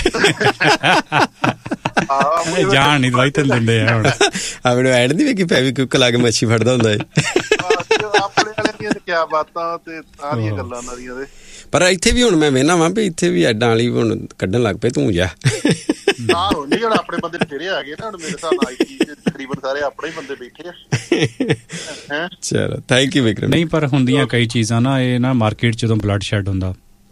ਆ। ਜਾਣ ਨੀ ਦਵਾਈ ਤੇ ਦਿੰਦੇ ਆ ਹੁਣ। ਆ ਮੈਨੂੰ ਐਡ ਨੀ ਵੇਖੀ ਫੈਵਿਕਵਿਕ ਲਾ ਕੇ ਮੱਛੀ ਫੜਦਾ ਹੁੰਦਾ ਹੈ। ਦੀਆਂ ਤੇ ਕਿਆ ਬਾਤਾਂ ਤੇ ਸਾਰੀਆਂ ਗੱਲਾਂ ਉਹਨਾਂ ਦੀਆਂ। ਪਰ ਇੱਥੇ ਵੀ ਹੁਣ ਮੈਂ ਵੇਖਣਾ ਵਾ ਵੀ ਇੱਥੇ ਵੀ ਐਡਾਂ ਵਾਲੀ ਹੁਣ ਕੱਢਣ ਲੱਗ ਪਏ ਤੂੰ ਜਾ। ਆਹੋ ਨਹੀਂ ਹੁਣ ਆਪਣੇ ਬੰਦੇ ਬਥੇਰੇ ਆ ਗਏ ਨਾ, ਹੁਣ ਮੇਰੇ ਹਿਸਾਬ ਨਾਲ ਤਕਰੀਬਨ ਸਾਰੇ ਆਪਣੇ ਹੀ ਬੰਦੇ ਬੈਠੇ ਆ। ਚਲੋ ਥੈਂਕ ਯੂ ਵਿਕਰਮ। ਨਹੀਂ ਪਰ ਹੁੰਦੀਆਂ ਕਈ ਚੀਜ਼ਾਂ ਨਾ, ਇਹ ਨਾ ਮਾਰਕੀਟ ਜਦੋਂ ਬਲੱਡ ਸ਼ੈਡ ਹੁੰਦਾ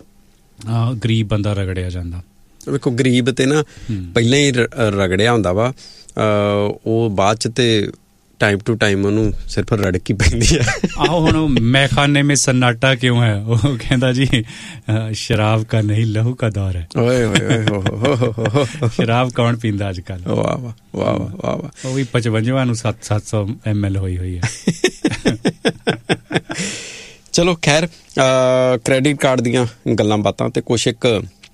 ਗਰੀਬ ਬੰਦਾ ਰਗੜਿਆ ਜਾਂਦਾ। ਵੇਖੋ ਗਰੀਬ ਤੇ ਨਾ ਪਹਿਲਾਂ ਹੀ ਰਗੜਿਆ ਹੁੰਦਾ ਵਾ, ਉਹ ਬਾਅਦ ਚ ਤੇ ਟਾਈਮ ਟੂ ਟਾਈਮ ਉਹਨੂੰ ਸਿਰਫ ਰੜਕ ਹੀ ਪੈਂਦੀ ਆ। ਆਹੋ ਹੁਣ ਮੈਂ ਖਾਨੇ ਮੇਂ ਸन्नाटा क्यों है, ਉਹ ਕਹਿੰਦਾ ਜੀ ਸ਼ਰਾਬ ਕਾ ਨਹੀਂ ਲਹੂ ਕਾ ਦੌਰ ਹੈ। ਓਏ ਹੋਏ ਹੋਏ ਸ਼ਰਾਬ ਕੌਣ ਪੀਂਦਾ ਅੱਜ ਕੱਲ। ਵਾਹ ਵਾਹ ਵਾਹ ਵਾਹ ਵਾਹ। ਉਹ ਵੀ ਪਚਵੰਜਾ ਨੂੰ ਸੱਤ ਸੱਤ ਸੌ ਐਮ ਐਲ ਹੋਈ ਹੋਈ ਹੈ। ਚਲੋ ਖੈਰ, ਕ੍ਰੈਡਿਟ ਕਾਰਡ ਦੀਆਂ ਗੱਲਾਂ ਬਾਤਾਂ ਤੇ ਕੁਛ ਇੱਕ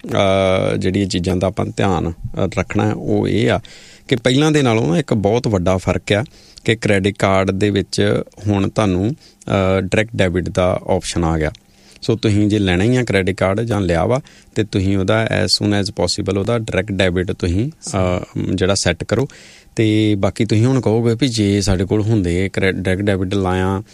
ਜਿਹੜੀਆਂ ਚੀਜ਼ਾਂ ਦਾ ਆਪਾਂ ਧਿਆਨ ਰੱਖਣਾ ਉਹ ਇਹ ਆ ਕਿ ਪਹਿਲਾਂ ਦੇ ਨਾਲੋਂ ਨਾ ਇੱਕ ਬਹੁਤ ਵੱਡਾ ਫਰਕ ਆ ਕਿ ਕ੍ਰੈਡਿਟ ਕਾਰਡ ਦੇ ਵਿੱਚ ਹੁਣ ਤੁਹਾਨੂੰ ਡਾਇਰੈਕਟ ਡੈਬਿਟ ਦਾ ਆਪਸ਼ਨ ਆ ਗਿਆ। ਸੋ ਤੁਸੀਂ ਜੇ ਲੈਣਾ ਹੀ ਆ ਕ੍ਰੈਡਿਟ ਕਾਰਡ ਜਾਂ ਲਿਆ ਵਾ ਤੇ ਤੁਸੀਂ ਉਹਦਾ ਐਜ਼ ਸੂਨ ਐਜ਼ ਪੋਸੀਬਲ ਉਹਦਾ ਡਾਇਰੈਕਟ ਡੈਬਿਟ ਤੁਸੀਂ ਜਿਹੜਾ ਸੈੱਟ ਕਰੋ। ਅਤੇ ਬਾਕੀ ਤੁਸੀਂ ਹੁਣ ਕਹੋਗੇ ਵੀ ਜੇ ਸਾਡੇ ਕੋਲ ਹੁੰਦੇ ਕਰੈ ਡਾਇਰੈਕਟ ਡੈਬਿਟ ਲਾਇਆ,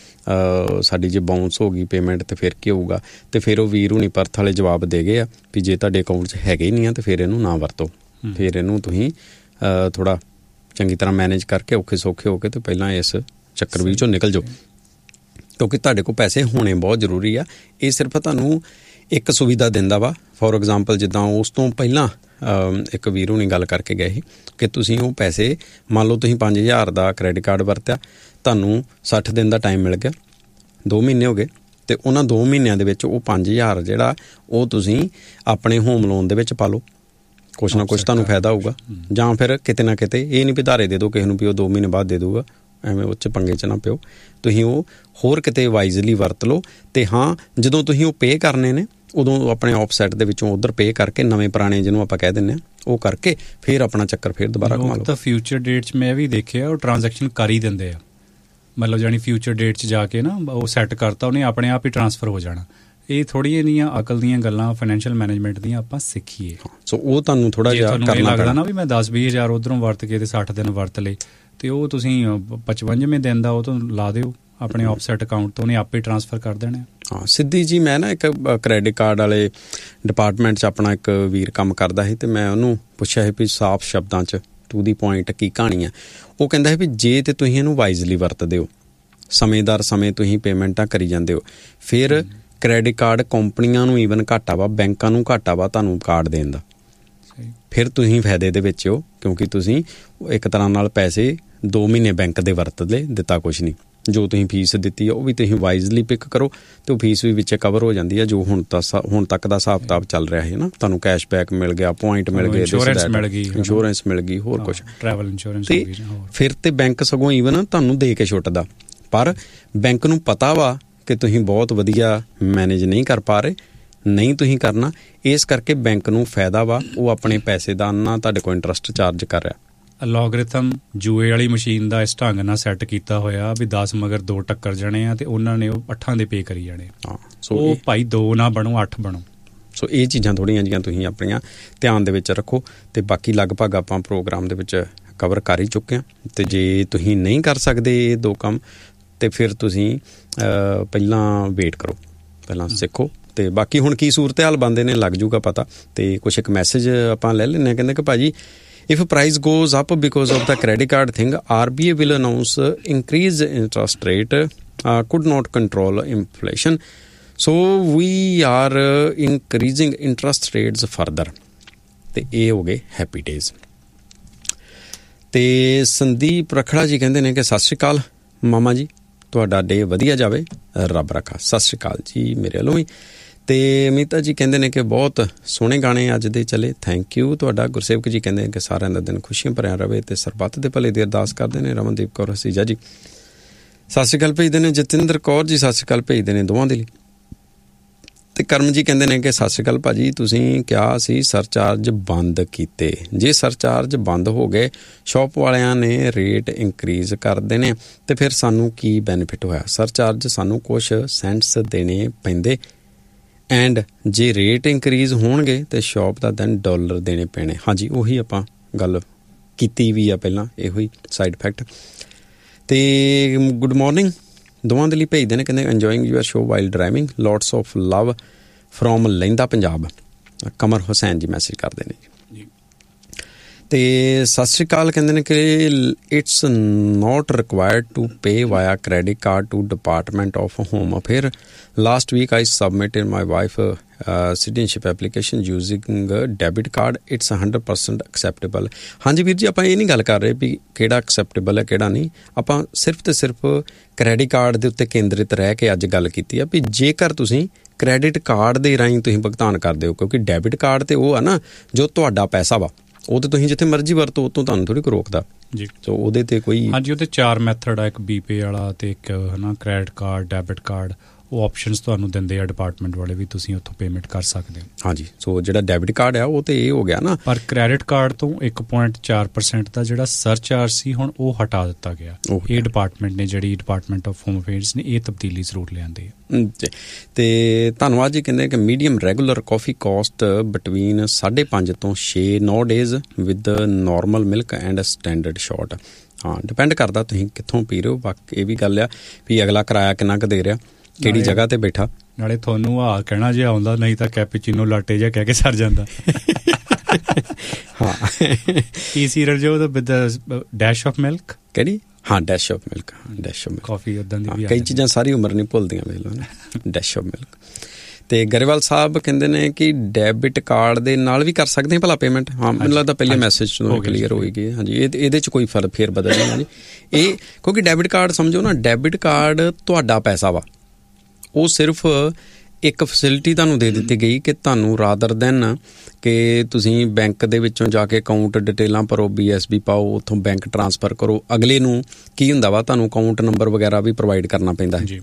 ਸਾਡੀ ਜੇ ਬਾਊਂਸ ਹੋ ਗਈ ਪੇਮੈਂਟ ਤਾਂ ਫਿਰ ਕੀ ਹੋਊਗਾ। ਅਤੇ ਫਿਰ ਉਹ ਵੀਰ ਹੁਣੀ ਪਰਥ ਵਾਲੇ ਜਵਾਬ ਦੇ ਗਏ ਆ ਵੀ ਜੇ ਤੁਹਾਡੇ ਅਕਾਊਂਟ 'ਚ ਹੈਗੇ ਹੀ ਨਹੀਂ ਆ ਤਾਂ ਫਿਰ ਇਹਨੂੰ ਨਾ ਵਰਤੋ, ਫਿਰ ਇਹਨੂੰ ਤੁਸੀਂ ਥੋੜ੍ਹਾ ਚੰਗੀ ਤਰ੍ਹਾਂ ਮੈਨੇਜ ਕਰਕੇ ਔਖੇ ਸੌਖੇ ਹੋ ਕੇ ਅਤੇ ਪਹਿਲਾਂ ਇਸ ਚੱਕਰ ਵਿੱਚੋਂ ਨਿਕਲ ਜਾਓ, ਕਿਉਂਕਿ ਤੁਹਾਡੇ ਕੋਲ ਪੈਸੇ ਹੋਣੇ ਬਹੁਤ ਜ਼ਰੂਰੀ ਆ। ਇਹ ਸਿਰਫ ਤੁਹਾਨੂੰ ਇੱਕ ਸੁਵਿਧਾ ਦਿੰਦਾ ਵਾ। ਫੋਰ ਐਗਜ਼ਾਮਪਲ ਜਿੱਦਾਂ ਉਸ ਤੋਂ ਪਹਿਲਾਂ ਇੱਕ ਵੀਰ ਹੁਣੀ ਗੱਲ ਕਰਕੇ ਗਏ ਸੀ ਕਿ ਤੁਸੀਂ ਉਹ ਪੈਸੇ ਮੰਨ ਲਓ ਤੁਸੀਂ ਪੰਜ ਹਜ਼ਾਰ ਦਾ ਕ੍ਰੈਡਿਟ ਕਾਰਡ ਵਰਤਿਆ, ਤੁਹਾਨੂੰ ਸੱਠ ਦਿਨ ਦਾ ਟਾਈਮ ਮਿਲ ਗਿਆ, ਦੋ ਮਹੀਨੇ ਹੋ ਗਏ, ਅਤੇ ਉਹਨਾਂ ਦੋ ਮਹੀਨਿਆਂ ਦੇ ਵਿੱਚ ਉਹ ਪੰਜ ਹਜ਼ਾਰ ਜਿਹੜਾ ਉਹ ਤੁਸੀਂ ਆਪਣੇ ਹੋਮ ਲੋਨ ਦੇ ਵਿੱਚ ਪਾ ਲਓ, ਕੁਛ ਨਾ ਕੁਛ ਤੁਹਾਨੂੰ ਫਾਇਦਾ ਹੋਊਗਾ। ਜਾਂ ਫਿਰ ਕਿਤੇ ਨਾ ਕਿਤੇ ਇਹ ਨਹੀਂ ਵੀ ਧਾਰੇ ਦੇ ਦਿਓ ਕਿਸੇ ਨੂੰ ਵੀ ਉਹ ਦੋ ਮਹੀਨੇ ਬਾਅਦ ਦੇ ਦਊਗਾ, ਐਵੇਂ ਉਹ 'ਚ ਪੰਗੇ 'ਚ ਨਾ ਪਿਓ, ਤੁਸੀਂ ਉਹ ਹੋਰ ਕਿਤੇ ਵਾਈਜ਼ਲੀ ਵਰਤ ਲਓ। ਅਤੇ ਹਾਂ ਜਦੋਂ ਤੁਸੀਂ ਉਹ ਪੇ ਕਰਨੇ ਨੇ ਉਦੋਂ ਆਪਣੇ ਆਫਸੈਟ ਦੇ ਵਿੱਚੋਂ ਉੱਧਰ ਪੇ ਕਰਕੇ ਨਵੇਂ ਪੁਰਾਣੇ ਜਿਹਨੂੰ ਆਪਾਂ ਕਹਿ ਦਿੰਦੇ ਹਾਂ ਉਹ ਕਰਕੇ ਫਿਰ ਆਪਣਾ ਚੱਕਰ ਫਿਰ ਦੁਬਾਰਾ ਘੁਮਾ ਲਓ। ਤਾਂ ਫਿਊਚਰ ਡੇਟ 'ਚ ਮੈਂ ਵੀ ਦੇਖਿਆ ਉਹ ਟ੍ਰਾਂਜੈਕਸ਼ਨ ਕਰ ਹੀ ਦਿੰਦੇ ਆ, ਮਤਲਬ ਜਾਣੀ ਫਿਊਚਰ ਡੇਟ 'ਚ ਜਾ ਕੇ ਨਾ ਉਹ ਸੈੱਟ ਕਰਤਾ ਉਹਨੇ ਆਪਣੇ ਆਪ ਹੀ ਟਰਾਂਸਫਰ ਹੋ ਜਾਣਾ। ਇਹ ਥੋੜ੍ਹੀਆਂ ਜਿਹੀਆਂ ਅਕਲ ਦੀਆਂ ਗੱਲਾਂ ਫਾਈਨੈਂਸ਼ੀਅਲ ਮੈਨੇਜਮੈਂਟ ਦੀਆਂ ਆਪਾਂ ਸਿੱਖੀਏ। ਸੋ ਉਹ ਤੁਹਾਨੂੰ ਥੋੜ੍ਹਾ ਜਿਹਾ ਕਰਨਾ ਪੈਣਾ। ਲੱਗਦਾ ਨਾ ਵੀ ਮੈਂ ਦਸ ਵੀਹ ਹਜ਼ਾਰ ਉੱਧਰੋਂ ਵਰਤ ਕੇ ਤੇ ਸੱਠ ਦਿਨ ਵਰਤ ਲਏ, ਅਤੇ ਉਹ ਤੁਸੀਂ ਪਚਵੰਜਵੇਂ ਦਿਨ ਦਾ ਉਹ ਤੋਂ ਲਾ ਦਿਓ ਆਪਣੇ ਆਫਸੈਟ ਅਕਾਊਂਟ ਤੋਂ, ਉਹਨੇ ਆਪੇ ਟਰਾਂਸਫਰ ਕਰ ਦੇਣੇ। ਹਾਂ ਸਿੱਧੀ ਜੀ। ਮੈਂ ਨਾ ਇੱਕ ਕ੍ਰੈਡਿਟ ਕਾਰਡ ਵਾਲੇ ਡਿਪਾਰਟਮੈਂਟ 'ਚ ਆਪਣਾ ਇੱਕ ਵੀਰ ਕੰਮ ਕਰਦਾ ਸੀ, ਅਤੇ ਮੈਂ ਉਹਨੂੰ ਪੁੱਛਿਆ ਸੀ ਵੀ ਸਾਫ਼ ਸ਼ਬਦਾਂ 'ਚ ਟੂ ਦੀ ਪੁਆਇੰਟ ਕੀ ਕਹਾਣੀ ਆ। ਉਹ ਕਹਿੰਦਾ ਸੀ ਵੀ ਜੇ ਤਾਂ ਤੁਸੀਂ ਇਹਨੂੰ ਵਾਈਜ਼ਲੀ ਵਰਤਦੇ ਹੋ, ਸਮੇਂਦਾਰ ਸਮੇਂ ਤੁਸੀਂ ਪੇਮੈਂਟਾਂ ਕਰੀ ਜਾਂਦੇ ਹੋ, ਫਿਰ ਕ੍ਰੈਡਿਟ ਕਾਰਡ ਕੰਪਨੀਆਂ ਨੂੰ ਈਵਨ ਘਾਟਾ ਵਾ, ਬੈਂਕਾਂ ਨੂੰ ਘਾਟਾ ਵਾ ਤੁਹਾਨੂੰ ਕਾਰਡ ਦੇਣ ਦਾ, ਫਿਰ ਤੁਸੀਂ ਫਾਇਦੇ ਦੇ ਵਿੱਚ ਹੋ, ਕਿਉਂਕਿ ਤੁਸੀਂ ਇੱਕ ਤਰ੍ਹਾਂ ਨਾਲ ਪੈਸੇ ਦੋ ਮਹੀਨੇ ਬੈਂਕ ਦੇ ਵਰਤ ਲਏ, ਦਿੱਤਾ ਕੁਛ ਨਹੀਂ। ਜੋ ਤੁਸੀਂ ਫੀਸ ਦਿੱਤੀ ਆ ਉਹ ਵੀ ਤੁਸੀਂ ਵਾਈਜ਼ਲੀ ਪਿਕ ਕਰੋ ਅਤੇ ਉਹ ਫੀਸ ਵੀ ਵਿੱਚ ਕਵਰ ਹੋ ਜਾਂਦੀ ਆ। ਜੋ ਹੁਣ ਤਾਂ ਹੁਣ ਤੱਕ ਦਾ ਹਿਸਾਬ ਕਿਤਾਬ ਚੱਲ ਰਿਹਾ ਹੈ ਨਾ, ਤੁਹਾਨੂੰ ਕੈਸ਼ਬੈਕ ਮਿਲ ਗਿਆ, ਪੁਆਇੰਟ ਮਿਲ ਗਏ, ਇੰਸ਼ੋਰੈਂਸ ਮਿਲ ਗਈ, ਹੋਰ ਕੁਛ ਟਰੈਵਲ ਇੰਸ਼ੋਰੈਂਸ। ਅਤੇ ਫਿਰ ਤਾਂ ਬੈਂਕ ਸਗੋਂ ਈਵਨ ਤੁਹਾਨੂੰ ਦੇ ਕੇ ਛੁੱਟਦਾ, ਪਰ ਬੈਂਕ ਨੂੰ ਪਤਾ ਵਾ ਕਿ ਤੁਸੀਂ ਬਹੁਤ ਵਧੀਆ ਮੈਨੇਜ ਨਹੀਂ ਕਰ ਪਾ ਰਹੇ, ਨਹੀਂ ਤੁਸੀਂ ਕਰਨਾ, ਇਸ ਕਰਕੇ ਬੈਂਕ ਨੂੰ ਫਾਇਦਾ ਵਾ, ਉਹ ਆਪਣੇ ਪੈਸੇ ਦਾ ਨਾ ਤੁਹਾਡੇ ਕੋਲ ਇੰਟਰਸਟ ਚਾਰਜ ਕਰ ਰਿਹਾ। ਲੋਗਰਿਥਮ ਜੂਏ ਵਾਲੀ ਮਸ਼ੀਨ ਦਾ ਇਸ ਢੰਗ ਨਾਲ ਸੈੱਟ ਕੀਤਾ ਹੋਇਆ ਵੀ ਦਸ ਮਗਰ ਦੋ ਟੱਕਰ ਜਾਣੇ ਆ, ਅਤੇ ਉਹਨਾਂ ਨੇ ਉਹ ਅੱਠਾਂ ਦੇ ਪੇ ਕਰੀ ਜਾਣੇ। ਹਾਂ ਸੋ ਉਹ ਭਾਈ ਦੋ ਨਾ ਬਣੋ ਅੱਠ ਬਣੋ। ਸੋ ਇਹ ਚੀਜ਼ਾਂ ਥੋੜ੍ਹੀਆਂ ਜਿਹੀਆਂ ਤੁਸੀਂ ਆਪਣੀਆਂ ਧਿਆਨ ਦੇ ਵਿੱਚ ਰੱਖੋ, ਅਤੇ ਬਾਕੀ ਲਗਭਗ ਆਪਾਂ ਪ੍ਰੋਗਰਾਮ ਦੇ ਵਿੱਚ ਕਵਰ ਕਰ ਹੀ ਚੁੱਕੇ ਹਾਂ। ਅਤੇ ਜੇ ਤੁਸੀਂ ਨਹੀਂ ਕਰ ਸਕਦੇ ਇਹ ਦੋ ਕੰਮ, ਅਤੇ ਫਿਰ ਤੁਸੀਂ ਪਹਿਲਾਂ ਵੇਟ ਕਰੋ, ਪਹਿਲਾਂ ਸਿੱਖੋ, ਅਤੇ ਬਾਕੀ ਹੁਣ ਕੀ ਸੂਰਤ ਹਾਲ ਬਣਦੇ ਨੇ ਲੱਗ ਜੂਗਾ ਪਤਾ। ਅਤੇ ਕੁਛ ਇੱਕ ਮੈਸੇਜ ਆਪਾਂ ਲੈ ਲੈਂਦੇ ਹਾਂ, ਕਹਿੰਦੇ ਕਿ ਭਾਜੀ if price goes up because of the credit card thing, R B I will announce increase interest rate, uh, could not control inflation, so we are uh, increasing interest rates further. ਤੇ ਇਹ ਹੋ ਗਏ happy days. ਤੇ ਸੰਦੀਪ ਰਖੜਾ ਜੀ ਕਹਿੰਦੇ ਨੇ ਕਿ ਸਤਿ ਸ਼੍ਰੀ ਅਕਾਲ ਮਾਮਾ ਜੀ, ਤੁਹਾਡਾ ਡੇ ਵਧੀਆ ਜਾਵੇ, ਰੱਬ ਰੱਖਾ। ਸਤਿ ਸ਼੍ਰੀ ਅਕਾਲ ਜੀ ਮੇਰੇ ਵੱਲੋਂ ਵੀ। ਅਤੇ ਅਮਿਤਾ ਜੀ ਕਹਿੰਦੇ ਨੇ ਕਿ ਬਹੁਤ ਸੋਹਣੇ ਗਾਣੇ ਅੱਜ ਦੇ ਚੱਲੇ, ਥੈਂਕ ਯੂ ਤੁਹਾਡਾ। ਗੁਰਸੇਵਕ ਜੀ ਕਹਿੰਦੇ ਨੇ ਕਿ ਸਾਰਿਆਂ ਦਾ ਦਿਨ ਖੁਸ਼ੀਆਂ ਭਰਿਆ ਰਹੇ ਅਤੇ ਸਰਬੱਤ ਦੇ ਭਲੇ ਦੀ ਅਰਦਾਸ ਕਰਦੇ ਨੇ। ਰਮਨਦੀਪ ਕੌਰ ਹਸੀਜਾ ਜੀ ਸਤਿ ਸ਼੍ਰੀ ਅਕਾਲ ਭੇਜਦੇ ਨੇ। ਜਤਿੰਦਰ ਕੌਰ ਜੀ ਸਤਿ ਸ਼੍ਰੀ ਅਕਾਲ ਭੇਜਦੇ ਨੇ ਦੋਵਾਂ ਦੇ ਲਈ। ਅਤੇ ਕਰਮ ਜੀ ਕਹਿੰਦੇ ਨੇ ਕਿ ਸਤਿ ਸ਼੍ਰੀ ਅਕਾਲ ਭਾਅ ਜੀ, ਤੁਸੀਂ ਕਿਹਾ ਸੀ ਸਰਚਾਰਜ ਬੰਦ ਕੀਤੇ, ਜੇ ਸਰਚਾਰਜ ਬੰਦ ਹੋ ਗਏ, ਸ਼ੌਪ ਵਾਲਿਆਂ ਨੇ ਰੇਟ ਇਨਕਰੀਜ਼ ਕਰ ਦੇਣੇ, ਅਤੇ ਫਿਰ ਸਾਨੂੰ ਕੀ ਬੈਨੀਫਿਟ ਹੋਇਆ? ਸਰਚਾਰਜ ਸਾਨੂੰ ਕੁਛ ਸੈਂਟਸ ਦੇਣੇ ਪੈਂਦੇ, ਐਂਡ ਜੇ ਰੇਟ ਇਨਕਰੀਜ਼ ਹੋਣਗੇ ਤਾਂ ਸ਼ੌਪ ਦਾ ਦੈਨ ਡਾਲਰ ਦੇਣੇ ਪੈਣੇ। ਹਾਂਜੀ ਉਹੀ ਆਪਾਂ ਗੱਲ ਕੀਤੀ ਵੀ ਆ ਪਹਿਲਾਂ, ਇਹੋ ਹੀ ਸਾਈਡ ਇਫੈਕਟ। ਅਤੇ ਗੁੱਡ ਮੋਰਨਿੰਗ ਦੋਵਾਂ ਦੇ ਲਈ ਭੇਜਦੇ ਨੇ, ਕਹਿੰਦੇ enjoying your show while driving, lots of love from ਲਹਿੰਦਾ ਪੰਜਾਬ। ਕਮਰ ਹੁਸੈਨ ਜੀ ਮੈਸੇਜ ਕਰਦੇ ਨੇ ਜੀ। ਅਤੇ ਸਤਿ ਸ਼੍ਰੀ ਅਕਾਲ, ਕਹਿੰਦੇ ਨੇ ਕਿ it's not ਰਿਕਵਾਇਰਡ to pay via credit card to department of home affair. Last week I submitted my wife citizenship application using debit card, it's hundred percent acceptable. ਹਾਂਜੀ ਵੀਰ ਜੀ, ਆਪਾਂ ਇਹ ਨਹੀਂ ਗੱਲ ਕਰ ਰਹੇ ਵੀ ਕਿਹੜਾ ਐਕਸੈਪਟੇਬਲ ਹੈ ਕਿਹੜਾ ਨਹੀਂ, ਆਪਾਂ ਸਿਰਫ ਅਤੇ ਸਿਰਫ ਕ੍ਰੈਡਿਟ ਕਾਰਡ ਦੇ ਉੱਤੇ ਕੇਂਦਰਿਤ ਰਹਿ ਕੇ ਅੱਜ ਗੱਲ ਕੀਤੀ ਆ ਵੀ ਜੇਕਰ ਤੁਸੀਂ ਕ੍ਰੈਡਿਟ ਕਾਰਡ ਦੇ ਰਾਹੀਂ ਤੁਸੀਂ ਭੁਗਤਾਨ ਕਰਦੇ ਹੋ, ਕਿਉਂਕਿ ਡੈਬਿਟ ਕਾਰਡ ਤੇ ਉਹ ਆ ਨਾ ਜੋ ਤੁਹਾਡਾ ਪੈਸਾ ਵਾ, ਉਹ ਤਾਂ ਤੁਸੀਂ ਜਿੱਥੇ ਮਰਜ਼ੀ ਵਰਤੋ, ਉਹ ਤੋਂ ਤੁਹਾਨੂੰ ਥੋੜ੍ਹੀ ਕੋਈ ਰੋਕਦਾ ਜੀ। ਸੋ ਉਹਦੇ 'ਤੇ ਕੋਈ ਹਾਂਜੀ, ਉਹਦੇ ਚਾਰ ਮੈਥਡ ਆ, ਇੱਕ ਬੀ ਪੇ ਵਾਲਾ ਅਤੇ ਇੱਕ ਹੈ ਨਾ ਕ੍ਰੈਡਿਟ ਕਾਰਡ, ਡੈਬਿਟ ਕਾਰਡ। ਉਹ ਆਪਸ਼ਨਸ ਤੁਹਾਨੂੰ ਦਿੰਦੇ ਆ ਡਿਪਾਰਟਮੈਂਟ ਵਾਲੇ ਵੀ, ਤੁਸੀਂ ਉੱਥੋਂ ਪੇਮੈਂਟ ਕਰ ਸਕਦੇ ਹੋ। ਹਾਂਜੀ, ਸੋ ਜਿਹੜਾ ਡੈਬਿਟ ਕਾਰਡ ਆ ਉਹ ਤਾਂ ਇਹ ਹੋ ਗਿਆ ਨਾ। ਪਰ ਕ੍ਰੈਡਿਟ ਕਾਰਡ ਤੋਂ ਇੱਕ ਪੁਆਇੰਟ ਚਾਰ ਪਰਸੈਂਟ ਦਾ ਜਿਹੜਾ ਸਰਚਾਰਜ ਸੀ ਹੁਣ ਉਹ ਹਟਾ ਦਿੱਤਾ ਗਿਆ। ਇਹ ਡਿਪਾਰਟਮੈਂਟ ਨੇ, ਜਿਹੜੀ ਡਿਪਾਰਟਮੈਂਟ ਆਫ ਹੋਮ ਅਫੇਅਰਸ ਨੇ, ਇਹ ਤਬਦੀਲੀ ਜ਼ਰੂਰ ਲਿਆਂਦੀ ਹੈ। ਅਤੇ ਧੰਨਵਾਦ ਜੀ। ਕਹਿੰਦੇ ਕਿ ਮੀਡੀਅਮ ਰੈਗੂਲਰ ਕਾਫੀ ਕੋਸਟ ਬਿਟਵੀਨ ਸਾਢੇ ਪੰਜ ਤੋਂ ਛੇ ਨੌ days with normal milk and standard short. ਹਾਂ, ਡਿਪੈਂਡ ਕਰਦਾ ਤੁਸੀਂ ਕਿੱਥੋਂ ਪੀ ਰਹੇ ਹੋ। ਬਾਕੀ ਇਹ ਵੀ ਗੱਲ ਆ ਵੀ ਅਗਲਾ ਕਿਰਾਇਆ ਕਿੰਨਾ ਕੁ ਦੇ ਰਿਹਾ, ਕਿਹੜੀ ਜਗ੍ਹਾ ਤੇ ਬੈਠਾ। ਨਾਲੇ ਤੁਹਾਨੂੰ ਆਹ ਕਹਿਣਾ ਜੇ ਆਉਂਦਾ, ਨਹੀਂ ਤਾਂ ਕੈਪੀਚੀਨੋ ਲਾਟੇ ਜਿਹਾ ਕਹਿ ਕੇ ਸਰ ਜਾਂਦਾ। ਹਾਂ, ਕੀ ਸੀਰੀਅਲ ਜੋ ਵਿਦ ਡੈਸ਼ ਆਫ ਮਿਲਕ, ਕਿਹੜੀ? ਹਾਂ, dash of milk, dash of milk ਕਾਫੀ ਉੱਦਾਂ ਦੀ ਵੀ ਕਈ ਚੀਜ਼ਾਂ ਸਾਰੀ ਉਮਰ ਨਹੀਂ ਭੁੱਲਦੀਆਂ, ਵੇਖ ਲਓ। Dash of milk. ਅਤੇ ਗਰੇਵਾਲ ਸਾਹਿਬ ਕਹਿੰਦੇ ਨੇ ਕਿ ਡੈਬਿਟ ਕਾਰਡ ਦੇ ਨਾਲ ਵੀ ਕਰ ਸਕਦੇ ਹਾਂ ਭਲਾ ਪੇਮੈਂਟ। ਹਾਂ, ਮੈਨੂੰ ਲੱਗਦਾ ਪਹਿਲੇ ਮੈਸੇਜ ਤੋਂ ਕਲੀਅਰ ਹੋਈ ਗਈ। ਹਾਂਜੀ, ਇਹ ਇਹਦੇ 'ਚ ਕੋਈ ਫਰਕ ਫੇਰ ਬਦਲ ਨਹੀਂ ਹੈ ਜੀ ਇਹ, ਕਿਉਂਕਿ ਡੈਬਿਟ ਕਾਰਡ ਸਮਝੋ ਨਾ, ਡੈਬਿਟ ਕਾਰਡ ਤੁਹਾਡਾ ਪੈਸਾ ਵਾ, ਉਹ ਸਿਰਫ ਇੱਕ ਫੈਸਿਲਿਟੀ ਤੁਹਾਨੂੰ ਦੇ ਦਿੱਤੀ ਗਈ ਕਿ ਤੁਹਾਨੂੰ ਰਾਦਰ ਦੈਨ ਕਿ ਤੁਸੀਂ ਬੈਂਕ ਦੇ ਵਿੱਚੋਂ ਜਾ ਕੇ ਅਕਾਊਂਟ ਡਿਟੇਲਾਂ ਭਰੋ, ਬੀ ਐਸ ਬੀ ਪਾਓ, ਉੱਥੋਂ ਬੈਂਕ ਟਰਾਂਸਫਰ ਕਰੋ। ਅਗਲੇ ਨੂੰ ਕੀ ਹੁੰਦਾ ਵਾ, ਤੁਹਾਨੂੰ ਅਕਾਊਂਟ ਨੰਬਰ ਵਗੈਰਾ ਵੀ ਪ੍ਰੋਵਾਈਡ ਕਰਨਾ ਪੈਂਦਾ ਹੈ।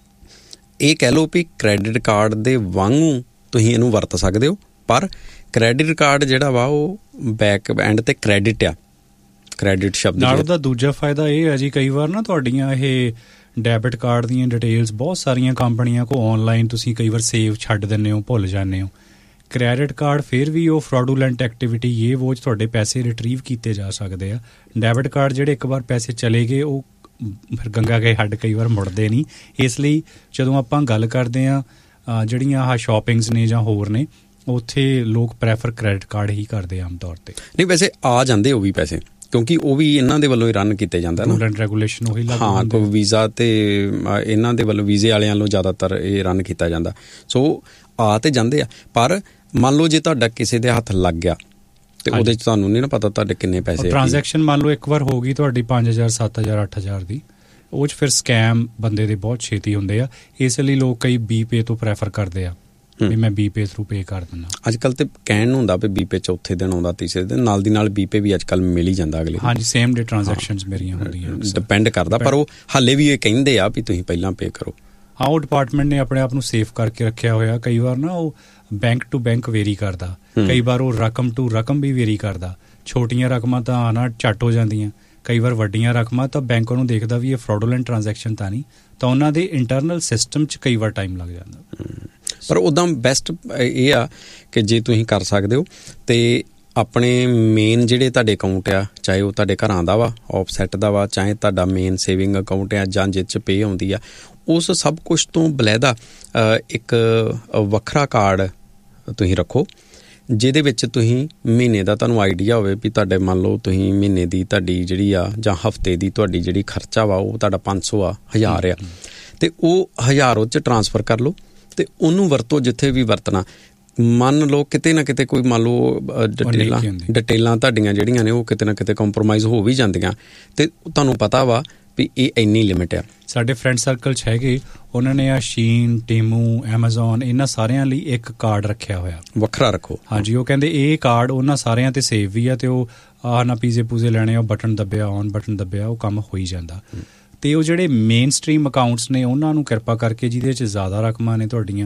ਇਹ ਕਹਿ ਲਓ ਵੀ ਕ੍ਰੈਡਿਟ ਕਾਰਡ ਦੇ ਵਾਂਗੂ ਤੁਸੀਂ ਇਹਨੂੰ ਵਰਤ ਸਕਦੇ ਹੋ, ਪਰ ਕ੍ਰੈਡਿਟ ਕਾਰਡ ਜਿਹੜਾ ਵਾ ਉਹ ਬੈਕ ਐਂਡ ਤੇ ਕ੍ਰੈਡਿਟ ਆ, ਕ੍ਰੈਡਿਟ ਸ਼ਬਦ ਨਾਲ। ਉਹਦਾ ਦੂਜਾ ਫਾਇਦਾ ਇਹ ਹੈ ਜੀ, ਕਈ ਵਾਰ ਨਾ ਤੁਹਾਡੀਆਂ ਇਹ ਡੈਬਿਟ ਕਾਰਡ ਦੀਆਂ ਡਿਟੇਲਸ ਬਹੁਤ ਸਾਰੀਆਂ ਕੰਪਨੀਆਂ ਕੋਲ ਔਨਲਾਈਨ ਤੁਸੀਂ ਕਈ ਵਾਰ ਸੇਵ ਛੱਡ ਦਿੰਦੇ ਹੋ, ਭੁੱਲ ਜਾਂਦੇ ਹੋ। ਕ੍ਰੈਡਿਟ ਕਾਰਡ ਫਿਰ ਵੀ ਉਹ ਫਰਾਡੂਲੈਂਟ ਐਕਟੀਵਿਟੀ ਇਹ ਵੋਚ ਤੁਹਾਡੇ ਪੈਸੇ ਰਿਟਰੀਵ ਕੀਤੇ ਜਾ ਸਕਦੇ ਆ। ਡੈਬਿਟ ਕਾਰਡ ਜਿਹੜੇ ਇੱਕ ਵਾਰ ਪੈਸੇ ਚਲੇ ਗਏ, ਉਹ ਫਿਰ ਗੰਗਾ ਗਏ ਹੱਡ ਕਈ ਵਾਰ ਮੁੜਦੇ ਨਹੀਂ। ਇਸ ਲਈ ਜਦੋਂ ਆਪਾਂ ਗੱਲ ਕਰਦੇ ਹਾਂ ਜਿਹੜੀਆਂ ਆਹ ਸ਼ਾਪਿੰਗਸ ਨੇ ਜਾਂ ਹੋਰ ਨੇ, ਉੱਥੇ ਲੋਕ ਪ੍ਰੈਫਰ ਕ੍ਰੈਡਿਟ ਕਾਰਡ ਹੀ ਕਰਦੇ ਆਮ ਤੌਰ 'ਤੇ। ਨਹੀਂ, ਵੈਸੇ ਆ ਜਾਂਦੇ ਉਹ ਵੀ ਪੈਸੇ, ਕਿਉਂਕਿ ਉਹ ਵੀ ਇਹਨਾਂ ਦੇ ਵੱਲੋਂ ਹੀ ਰਨ ਕੀਤੇ ਜਾਂਦਾ ਨਾ, ਰੂਲ ਐਂਡ ਰੈਗੂਲੇਸ਼ਨ ਉਹੀ ਲੱਗਦਾ। ਹਾਂ, ਕੋਈ ਵੀਜ਼ਾ ਤੇ ਇਹਨਾਂ ਦੇ ਵੱਲੋਂ, ਵੀਜ਼ੇ ਵਾਲਿਆਂ ਵੱਲੋਂ ਜ਼ਿਆਦਾਤਰ ਇਹ ਰਨ ਕੀਤਾ ਜਾਂਦਾ। ਸੋ ਆ ਤੇ ਜਾਂਦੇ ਆ, ਪਰ ਮੰਨ ਲਓ ਜੇ ਤੁਹਾਡਾ ਕਿਸੇ ਦੇ ਹੱਥ ਲੱਗ ਗਿਆ ਤੇ ਉਹਦੇ 'ਚ ਤੁਹਾਨੂੰ ਨਹੀਂ ਨਾ ਪਤਾ ਤੁਹਾਡੇ ਕਿੰਨੇ ਪੈਸੇ। ਟ੍ਰਾਂਜੈਕਸ਼ਨ ਮੰਨ ਲਓ ਇੱਕ ਵਾਰ ਹੋ ਗਈ ਤੁਹਾਡੀ ਪੰਜ ਹਜ਼ਾਰ ਸੱਤ ਹਜ਼ਾਰ ਅੱਠ ਹਜ਼ਾਰ ਦੀ, ਉਹ 'ਚ ਫਿਰ ਸਕੈਮ ਬੰਦੇ ਦੇ ਬਹੁਤ ਛੇਤੀ ਹੁੰਦੇ ਆ। ਇਸ ਲਈ ਲੋਕ ਕਈ ਬੀ ਪੇ ਤੋਂ ਪ੍ਰੈਫਰ ਕਰਦੇ ਆ ਵੀ ਮੈਂ ਬੀ ਪੇ ਥਰੂ ਪੇ ਕਰ ਦਿੰਦਾ। ਅੱਜ ਕੱਲ੍ਹ ਤੇ ਕਹਿਣ ਨੂੰ ਹੁੰਦਾ ਵੀ ਬੀ ਪੇ ਚੌਥੇ ਦਿਨ ਆਉਂਦਾ, ਤੀਸਰੇ ਦਿਨ, ਨਾਲ ਦੀ ਨਾਲ ਬੀ ਪੇ ਵੀ ਅੱਜ ਕੱਲ੍ਹ ਮਿਲ ਹੀ ਜਾਂਦਾ ਅਗਲੇ। ਹਾਂਜੀ, ਸੇਮ ਡੇ ਟ੍ਰਾਂਜੈਕਸ਼ਨਸ ਮੇਰੀਆਂ ਹੁੰਦੀਆਂ। ਡਿਪੈਂਡ ਕਰਦਾ, ਪਰ ਉਹ ਹਾਲੇ ਵੀ ਇਹ ਕਹਿੰਦੇ ਆ ਵੀ ਤੁਸੀਂ ਪਹਿਲਾਂ ਪੇ ਕਰੋ। ਹਾਂ, ਉਹ ਡਿਪਾਰਟਮੈਂਟ ਨੇ ਆਪਣੇ ਆਪ ਨੂੰ ਸੇਫ ਕਰਕੇ ਰੱਖਿਆ ਹੋਇਆ। ਕਈ ਵਾਰ ਨਾ ਉਹ ਬੈਂਕ ਟੂ ਬੈਂਕ ਵੇਰੀ ਕਰਦਾ, ਕਈ ਵਾਰ ਉਹ ਰਕਮ ਟੂ ਰਕਮ ਵੀ ਵੇਰੀ ਕਰਦਾ। ਛੋਟੀਆਂ ਰਕਮਾਂ ਤਾਂ ਆਣਾ ਝੱਟ ਹੋ ਜਾਂਦੀਆਂ, ਕਈ ਵਾਰ ਵੱਡੀਆਂ ਰਕਮਾਂ ਤਾਂ ਬੈਂਕ ਉਹਨੂੰ ਦੇਖਦਾ ਵੀ ਇਹ ਫਰਾਡੂਲੈਂਟ ਟ੍ਰਾਂਜੈਕਸ਼ਨ ਤਾਂ ਨਹੀਂ, ਤਾਂ ਉਹਨਾਂ ਦੇ ਇੰਟਰਨਲ ਸਿਸਟਮ 'ਚ ਕਈ ਵਾਰ ਟਾਈਮ ਲੱਗ ਜਾਂਦਾ। ਪਰ ਉੱਦਾਂ ਬੈਸਟ ਇਹ ਆ ਕਿ ਜੇ ਤੁਸੀਂ ਕਰ ਸਕਦੇ ਹੋ ਤੇ ਆਪਣੇ ਮੇਨ ਜਿਹੜੇ ਤੁਹਾਡੇ ਅਕਾਊਂਟ ਆ, ਚਾਹੇ ਉਹ ਤੁਹਾਡੇ ਘਰਾਂ ਦਾ ਵਾ, ਆਫਸੈਟ ਦਾ ਵਾ, ਚਾਹੇ ਤੁਹਾਡਾ ਮੇਨ ਸੇਵਿੰਗ ਅਕਾਊਂਟ ਆ ਜਾਂ ਜਿਹ 'ਚ ਪੇ ਆਉਂਦੀ ਆ, ਉਸ ਸਭ ਕੁਛ ਤੋਂ ਬਲੈਦਾ ਇੱਕ ਵੱਖਰਾ ਕਾਰਡ ਤੁਸੀਂ ਰੱਖੋ, ਜਿਹਦੇ ਵਿੱਚ ਤੁਸੀਂ ਮਹੀਨੇ ਦਾ ਤੁਹਾਨੂੰ ਆਈਡੀਆ ਹੋਵੇ ਵੀ ਤੁਹਾਡੇ ਮੰਨ ਲਓ ਤੁਸੀਂ ਮਹੀਨੇ ਦੀ ਤੁਹਾਡੀ ਜਿਹੜੀ ਆ ਜਾਂ ਹਫਤੇ ਦੀ ਤੁਹਾਡੀ ਜਿਹੜੀ ਖਰਚਾ ਵਾ ਉਹ ਤੁਹਾਡਾ ਪੰਜ ਸੌ ਆ, ਹਜ਼ਾਰ ਆ, ਅਤੇ ਉਹ ਹਜ਼ਾਰ ਉਹ 'ਚ ਟਰਾਂਸਫਰ ਕਰ ਲਓ ਅਤੇ ਉਹਨੂੰ ਵਰਤੋ ਜਿੱਥੇ ਵੀ ਵਰਤਣਾ। ਮੰਨ ਲਓ ਕਿਤੇ ਨਾ ਕਿਤੇ ਕੋਈ ਮੰਨ ਲਓ ਡਿਟੇਲਾਂ ਡਿਟੇਲਾਂ ਤੁਹਾਡੀਆਂ ਜਿਹੜੀਆਂ ਨੇ ਉਹ ਕਿਤੇ ਨਾ ਕਿਤੇ ਕੰਪਰੋਮਾਈਜ਼ ਹੋ ਵੀ ਜਾਂਦੀਆਂ, ਅਤੇ ਤੁਹਾਨੂੰ ਪਤਾ ਵਾ ਵੀ ਇਹ ਇੰਨੀ ਲਿਮਿਟ ਆ। ਸਾਡੇ ਫਰੈਂਡ ਸਰਕਲ 'ਚ ਹੈਗੇ, ਉਹਨਾਂ ਨੇ ਆ ਸ਼ੀਨ, ਟੀਮੂ, ਐਮਾਜ਼ੋਨ, ਇਹਨਾਂ ਸਾਰਿਆਂ ਲਈ ਇੱਕ ਕਾਰਡ ਰੱਖਿਆ ਹੋਇਆ, ਵੱਖਰਾ ਰੱਖੋ। ਹਾਂਜੀ, ਉਹ ਕਹਿੰਦੇ ਇਹ ਕਾਰਡ ਉਹਨਾਂ ਸਾਰਿਆਂ 'ਤੇ ਸੇਵ ਵੀ ਆ, ਅਤੇ ਉਹ ਆਹ ਨਾ ਪੀਜ਼ੇ ਪੂਜ਼ੇ ਲੈਣੇ, ਉਹ ਬਟਨ ਦੱਬਿਆ, ਔਨ ਬਟਨ ਦੱਬਿਆ, ਉਹ ਕੰਮ ਹੋ ਹੀ ਜਾਂਦਾ। ਅਤੇ ਉਹ ਜਿਹੜੇ ਮੇਨ ਸਟਰੀਮ ਅਕਾਊਂਟਸ ਨੇ ਉਹਨਾਂ ਨੂੰ ਕਿਰਪਾ ਕਰਕੇ, ਜਿਹਦੇ 'ਚ ਜ਼ਿਆਦਾ ਰਕਮਾਂ ਨੇ ਤੁਹਾਡੀਆਂ,